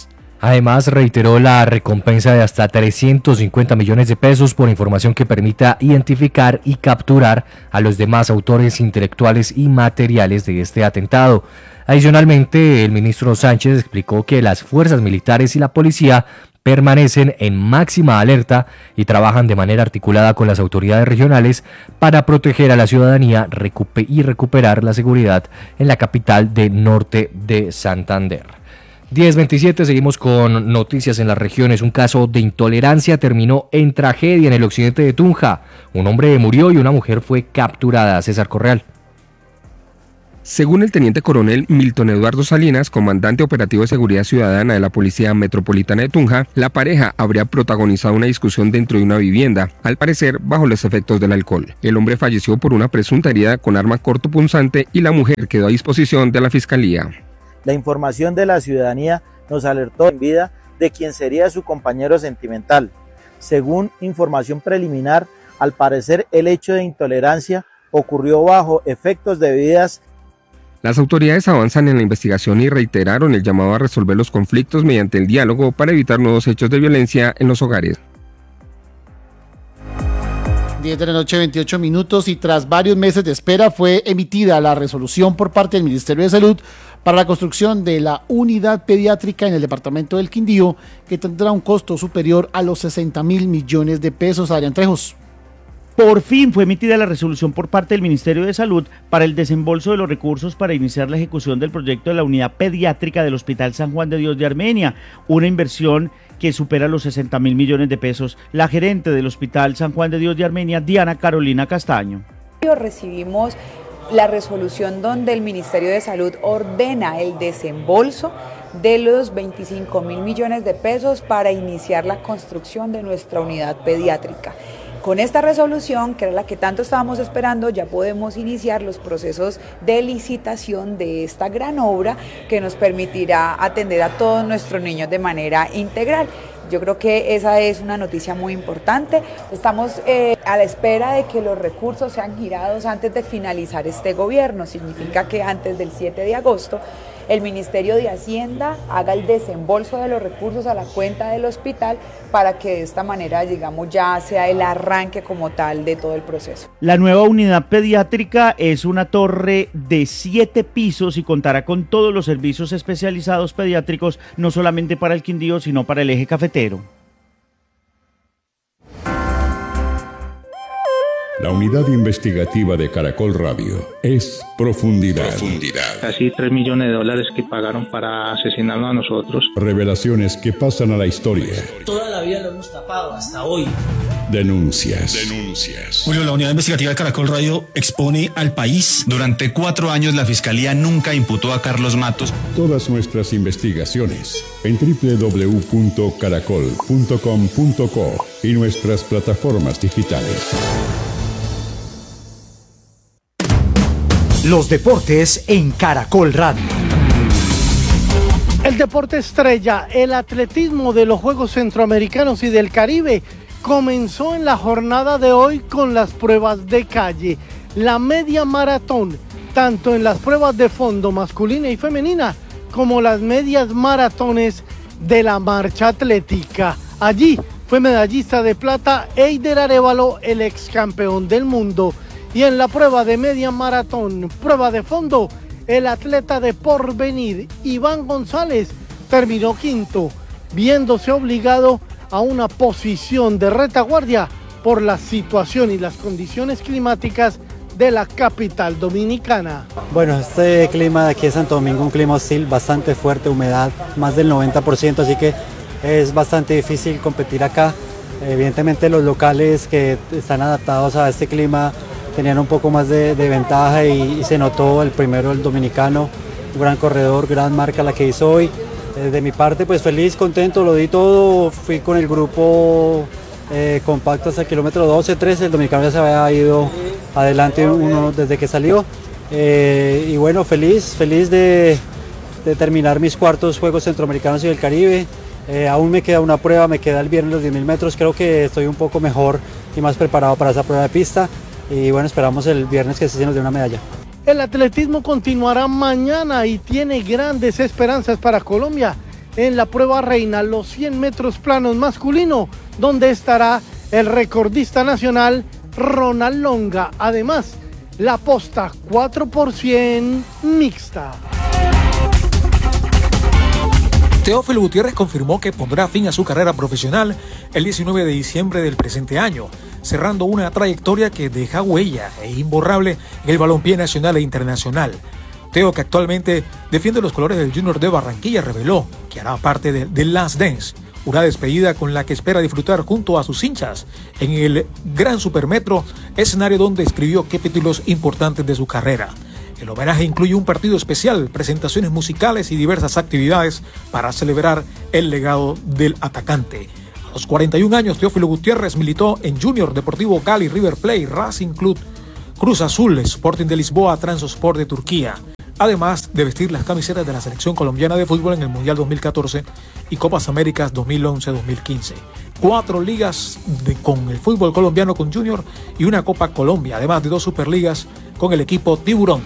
Además, reiteró la recompensa de hasta 350 millones de pesos por información que permita identificar y capturar a los demás autores intelectuales y materiales de este atentado. Adicionalmente, el ministro Sánchez explicó que las fuerzas militares y la policía permanecen en máxima alerta y trabajan de manera articulada con las autoridades regionales para proteger a la ciudadanía y recuperar la seguridad en la capital del norte de Santander. 10:27, seguimos con noticias en las regiones. Un caso de intolerancia terminó en tragedia en el occidente de Tunja. Un hombre murió y una mujer fue capturada. César Correal. Según el teniente coronel Milton Eduardo Salinas, comandante operativo de seguridad ciudadana de la Policía Metropolitana de Tunja, la pareja habría protagonizado una discusión dentro de una vivienda, al parecer bajo los efectos del alcohol. El hombre falleció por una presunta herida con arma cortopunzante y la mujer quedó a disposición de la fiscalía. La información de la ciudadanía nos alertó en vida de quién sería su compañero sentimental. Según información preliminar, al parecer el hecho de intolerancia ocurrió bajo efectos de bebidas. Las autoridades avanzan en la investigación y reiteraron el llamado a resolver los conflictos mediante el diálogo para evitar nuevos hechos de violencia en los hogares. 10 de la noche, 28 minutos, y tras varios meses de espera fue emitida la resolución por parte del Ministerio de Salud para la construcción de la unidad pediátrica en el departamento del Quindío, que tendrá un costo superior a los 60.000 millones de pesos. Adrián Trejos. Por fin fue emitida la resolución por parte del Ministerio de Salud para el desembolso de los recursos para iniciar la ejecución del proyecto de la unidad pediátrica del Hospital San Juan de Dios de Armenia, una inversión que supera los 60.000 millones de pesos. La gerente del Hospital San Juan de Dios de Armenia, Diana Carolina Castaño. Recibimos la resolución donde el Ministerio de Salud ordena el desembolso de los 25.000 millones de pesos para iniciar la construcción de nuestra unidad pediátrica. Con esta resolución, que era la que tanto estábamos esperando, ya podemos iniciar los procesos de licitación de esta gran obra que nos permitirá atender a todos nuestros niños de manera integral. Yo creo que esa es una noticia muy importante. Estamos a la espera de que los recursos sean girados antes de finalizar este gobierno. Significa que antes del 7 de agosto el Ministerio de Hacienda haga el desembolso de los recursos a la cuenta del hospital para que de esta manera, digamos, ya sea el arranque como tal de todo el proceso. La nueva unidad pediátrica es una torre de 7 pisos y contará con todos los servicios especializados pediátricos, no solamente para el Quindío, sino para el eje cafetero. La unidad investigativa de Caracol Radio es Profundidad. Casi $3 millones que pagaron para asesinarnos a nosotros. Revelaciones que pasan a la historia. Toda la vida lo hemos tapado hasta hoy. Denuncias. Julio, la unidad investigativa de Caracol Radio expone al país. Durante 4 años la Fiscalía nunca imputó a Carlos Matos. Todas nuestras investigaciones en www.caracol.com.co y nuestras plataformas digitales. Los deportes en Caracol Radio. El deporte estrella, el atletismo de los Juegos Centroamericanos y del Caribe, comenzó en la jornada de hoy con las pruebas de calle, la media maratón, tanto en las pruebas de fondo masculina y femenina, como las medias maratones de la marcha atlética. Allí fue medallista de plata Eider Arévalo, el ex campeón del mundo. Y en la prueba de media maratón, prueba de fondo, el atleta de Porvenir, Iván González, terminó quinto, viéndose obligado a una posición de retaguardia por la situación y las condiciones climáticas de la capital dominicana. Bueno, este clima de aquí de Santo Domingo, un clima hostil, bastante fuerte, humedad, más del 90%, así que es bastante difícil competir acá. Evidentemente los locales que están adaptados a este clima tenían un poco más de ventaja y se notó el primero, el dominicano, un gran corredor, gran marca la que hizo hoy. De mi parte, pues feliz, contento, lo di todo, fui con el grupo compacto hasta el kilómetro 12, 13, el dominicano ya se había ido adelante uno desde que salió. Y bueno, feliz de terminar mis cuartos Juegos Centroamericanos y del Caribe. Aún me queda una prueba, me queda el viernes los 10.000 metros, creo que estoy un poco mejor y más preparado para esa prueba de pista. Y bueno, esperamos el viernes que se nos dé una medalla. El atletismo continuará mañana y tiene grandes esperanzas para Colombia, en la prueba reina, los 100 metros planos masculino, donde estará el recordista nacional Ronald Longa. Además, la posta 4x100 mixta. Teófilo Gutiérrez confirmó que pondrá fin a su carrera profesional el 19 de diciembre del presente año, cerrando una trayectoria que deja huella e imborrable en el balompié nacional e internacional. Teo, que actualmente defiende los colores del Junior de Barranquilla, reveló que hará parte de Last Dance, una despedida con la que espera disfrutar junto a sus hinchas en el Gran Supermetro, escenario donde escribió capítulos importantes de su carrera. El homenaje incluye un partido especial, presentaciones musicales y diversas actividades para celebrar el legado del atacante. A los 41 años, Teófilo Gutiérrez militó en Junior, Deportivo Cali, River Plate, Racing Club, Cruz Azul, Sporting de Lisboa, Transport de Turquía. Además de vestir las camisetas de la selección colombiana de fútbol en el Mundial 2014 y Copas Américas 2011-2015. 4 ligas con el fútbol colombiano con Junior y una Copa Colombia, además de 2 Superligas con el equipo Tiburón.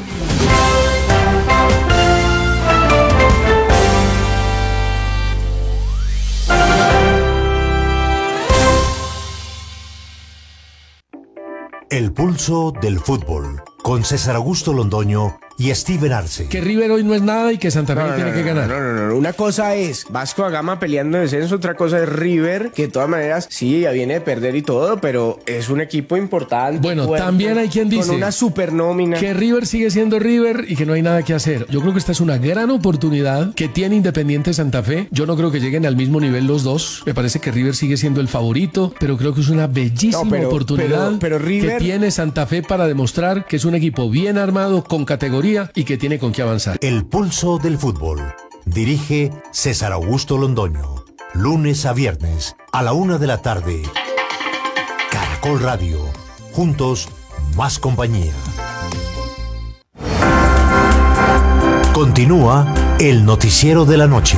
El pulso del fútbol, con César Augusto Londoño y Steven Arce. Que River hoy no es nada y que Santa Fe tiene que ganar. No. Una cosa es Vasco da Gama peleando en descenso, otra cosa es River, que de todas maneras sí, ya viene de perder y todo, pero es un equipo importante. Bueno, fuerte, también hay quien dice con una super nómina. Que River sigue siendo River y que no hay nada que hacer. Yo creo que esta es una gran oportunidad que tiene Independiente Santa Fe. Yo no creo que lleguen al mismo nivel los dos. Me parece que River sigue siendo el favorito, pero creo que es una bellísima oportunidad pero River... que tiene Santa Fe para demostrar que es un equipo bien armado, con categoría y que tiene con qué avanzar. El pulso del fútbol. Dirige César Augusto Londoño. Lunes a viernes a la 1 de la tarde. Caracol Radio. Juntos, más compañía. Continúa el noticiero de la noche.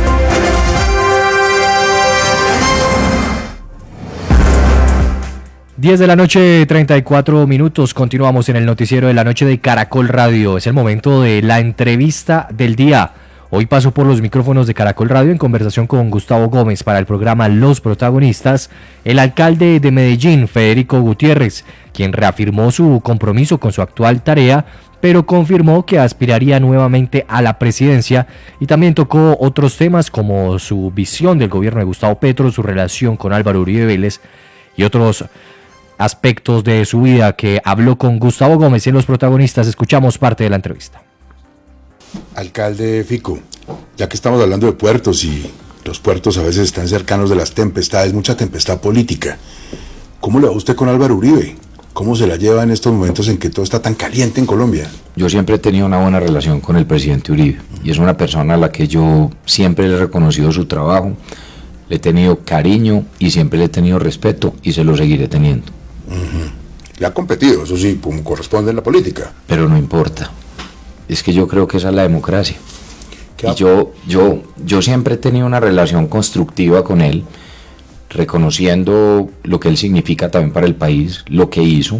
Diez de la noche, 34 minutos. Continuamos en el noticiero de la noche de Caracol Radio. Es el momento de la entrevista del día. Hoy paso por los micrófonos de Caracol Radio en conversación con Gustavo Gómez para el programa Los Protagonistas, el alcalde de Medellín, Federico Gutiérrez, quien reafirmó su compromiso con su actual tarea, pero confirmó que aspiraría nuevamente a la presidencia, y también tocó otros temas como su visión del gobierno de Gustavo Petro, su relación con Álvaro Uribe Vélez y otros aspectos de su vida que habló con Gustavo Gómez en Los Protagonistas. Escuchamos parte de la entrevista. Alcalde Fico, ya que estamos hablando de puertos y los puertos a veces están cercanos de las tempestades, mucha tempestad política, ¿cómo le va usted con Álvaro Uribe? ¿Cómo se la lleva en estos momentos en que todo está tan caliente en Colombia? Yo siempre he tenido una buena relación con el presidente Uribe y es una persona a la que yo siempre le he reconocido su trabajo, le he tenido cariño y siempre le he tenido respeto y se lo seguiré teniendo. Le ha competido, eso sí, como corresponde en la política. Pero no importa. Es que yo creo que esa es la democracia. Y yo siempre he tenido una relación constructiva con él, reconociendo lo que él significa también para el país, lo que hizo.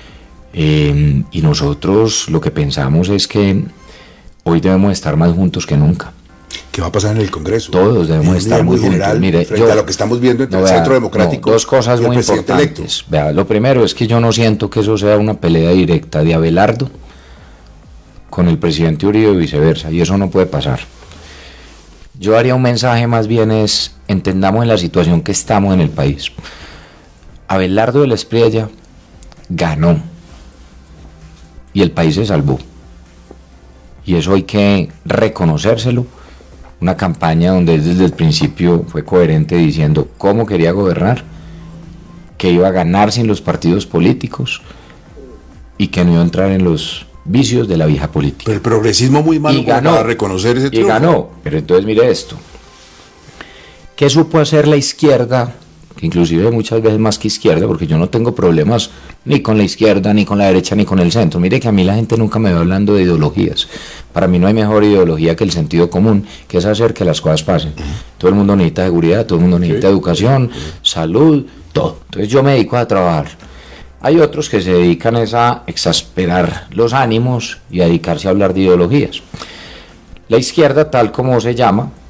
Y nosotros lo que pensamos es que hoy debemos estar más juntos que nunca. ¿Qué va a pasar en el Congreso? Todos debemos estar muy juntos. Mire, frente a lo que estamos viendo entre el Centro Democrático dos cosas y el muy presidente importantes. Vea, lo primero es que yo no siento que eso sea una pelea directa de Abelardo con el presidente Uribe y viceversa, y eso no puede pasar. Yo haría un mensaje más bien es, entendamos en la situación que estamos en el país. Abelardo de la Espriella ganó y el país se salvó, y eso hay que reconocérselo. Una campaña donde desde el principio fue coherente diciendo cómo quería gobernar, que iba a ganar sin los partidos para y que no iba a entrar en los vicios de la vieja política. Pero el progresismo muy malo para reconocer ese triunfo. Y ganó, pero entonces mire esto. ¿Qué supo hacer la izquierda? Que inclusive muchas veces más que izquierda, porque yo no tengo problemas ni con la izquierda, ni con la derecha, ni con el centro. Mire que a mí la gente nunca me va hablando de ideologías. Para mí no hay mejor ideología que el sentido común, que es hacer que las cosas pasen. Todo el mundo necesita seguridad, todo el mundo necesita educación, salud, todo. Entonces yo me dedico a trabajar. Hay otros que se dedican a exasperar los ánimos y a dedicarse a hablar de ideologías. La izquierda, tal como se llama,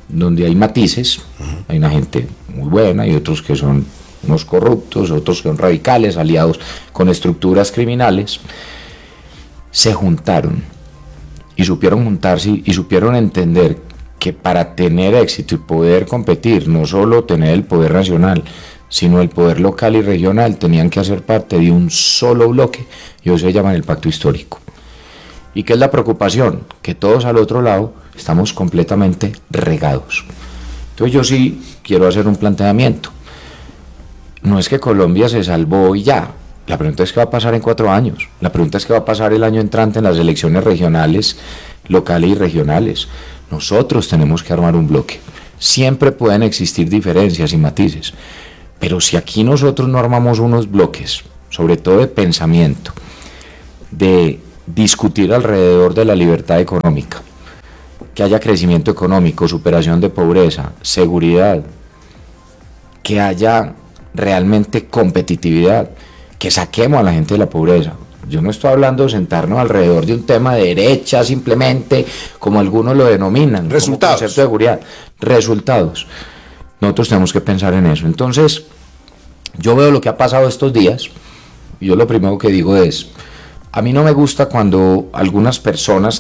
donde hay matices, hay una gente muy buena y otros que son unos corruptos, otros que son radicales, aliados con estructuras criminales, se juntaron y supieron juntarse y supieron entender que para tener éxito y poder competir, no solo tener el poder nacional, sino el poder local y regional, tenían que hacer parte de un solo bloque, y eso se llama el pacto histórico. ¿Y qué es la preocupación? Que todos al otro lado estamos completamente regados. Entonces yo sí quiero hacer un planteamiento. No es que Colombia se salvó y ya. La pregunta es qué va a pasar en 4 años. La pregunta es qué va a pasar el año entrante en las elecciones regionales, locales y regionales. Nosotros tenemos que armar un bloque. Siempre pueden existir diferencias y matices, pero si aquí nosotros no armamos unos bloques, sobre todo de pensamiento, de discutir alrededor de la libertad económica, que haya crecimiento económico, superación de pobreza, seguridad, que haya realmente competitividad, que saquemos a la gente de la pobreza. Yo no estoy hablando de sentarnos alrededor de un tema de derecha simplemente, como algunos lo denominan, resultados, como concepto de seguridad, resultados. Nosotros tenemos que pensar en eso. Entonces, yo veo lo que ha pasado estos días, y yo lo primero que digo es, a mí no me gusta cuando algunas personas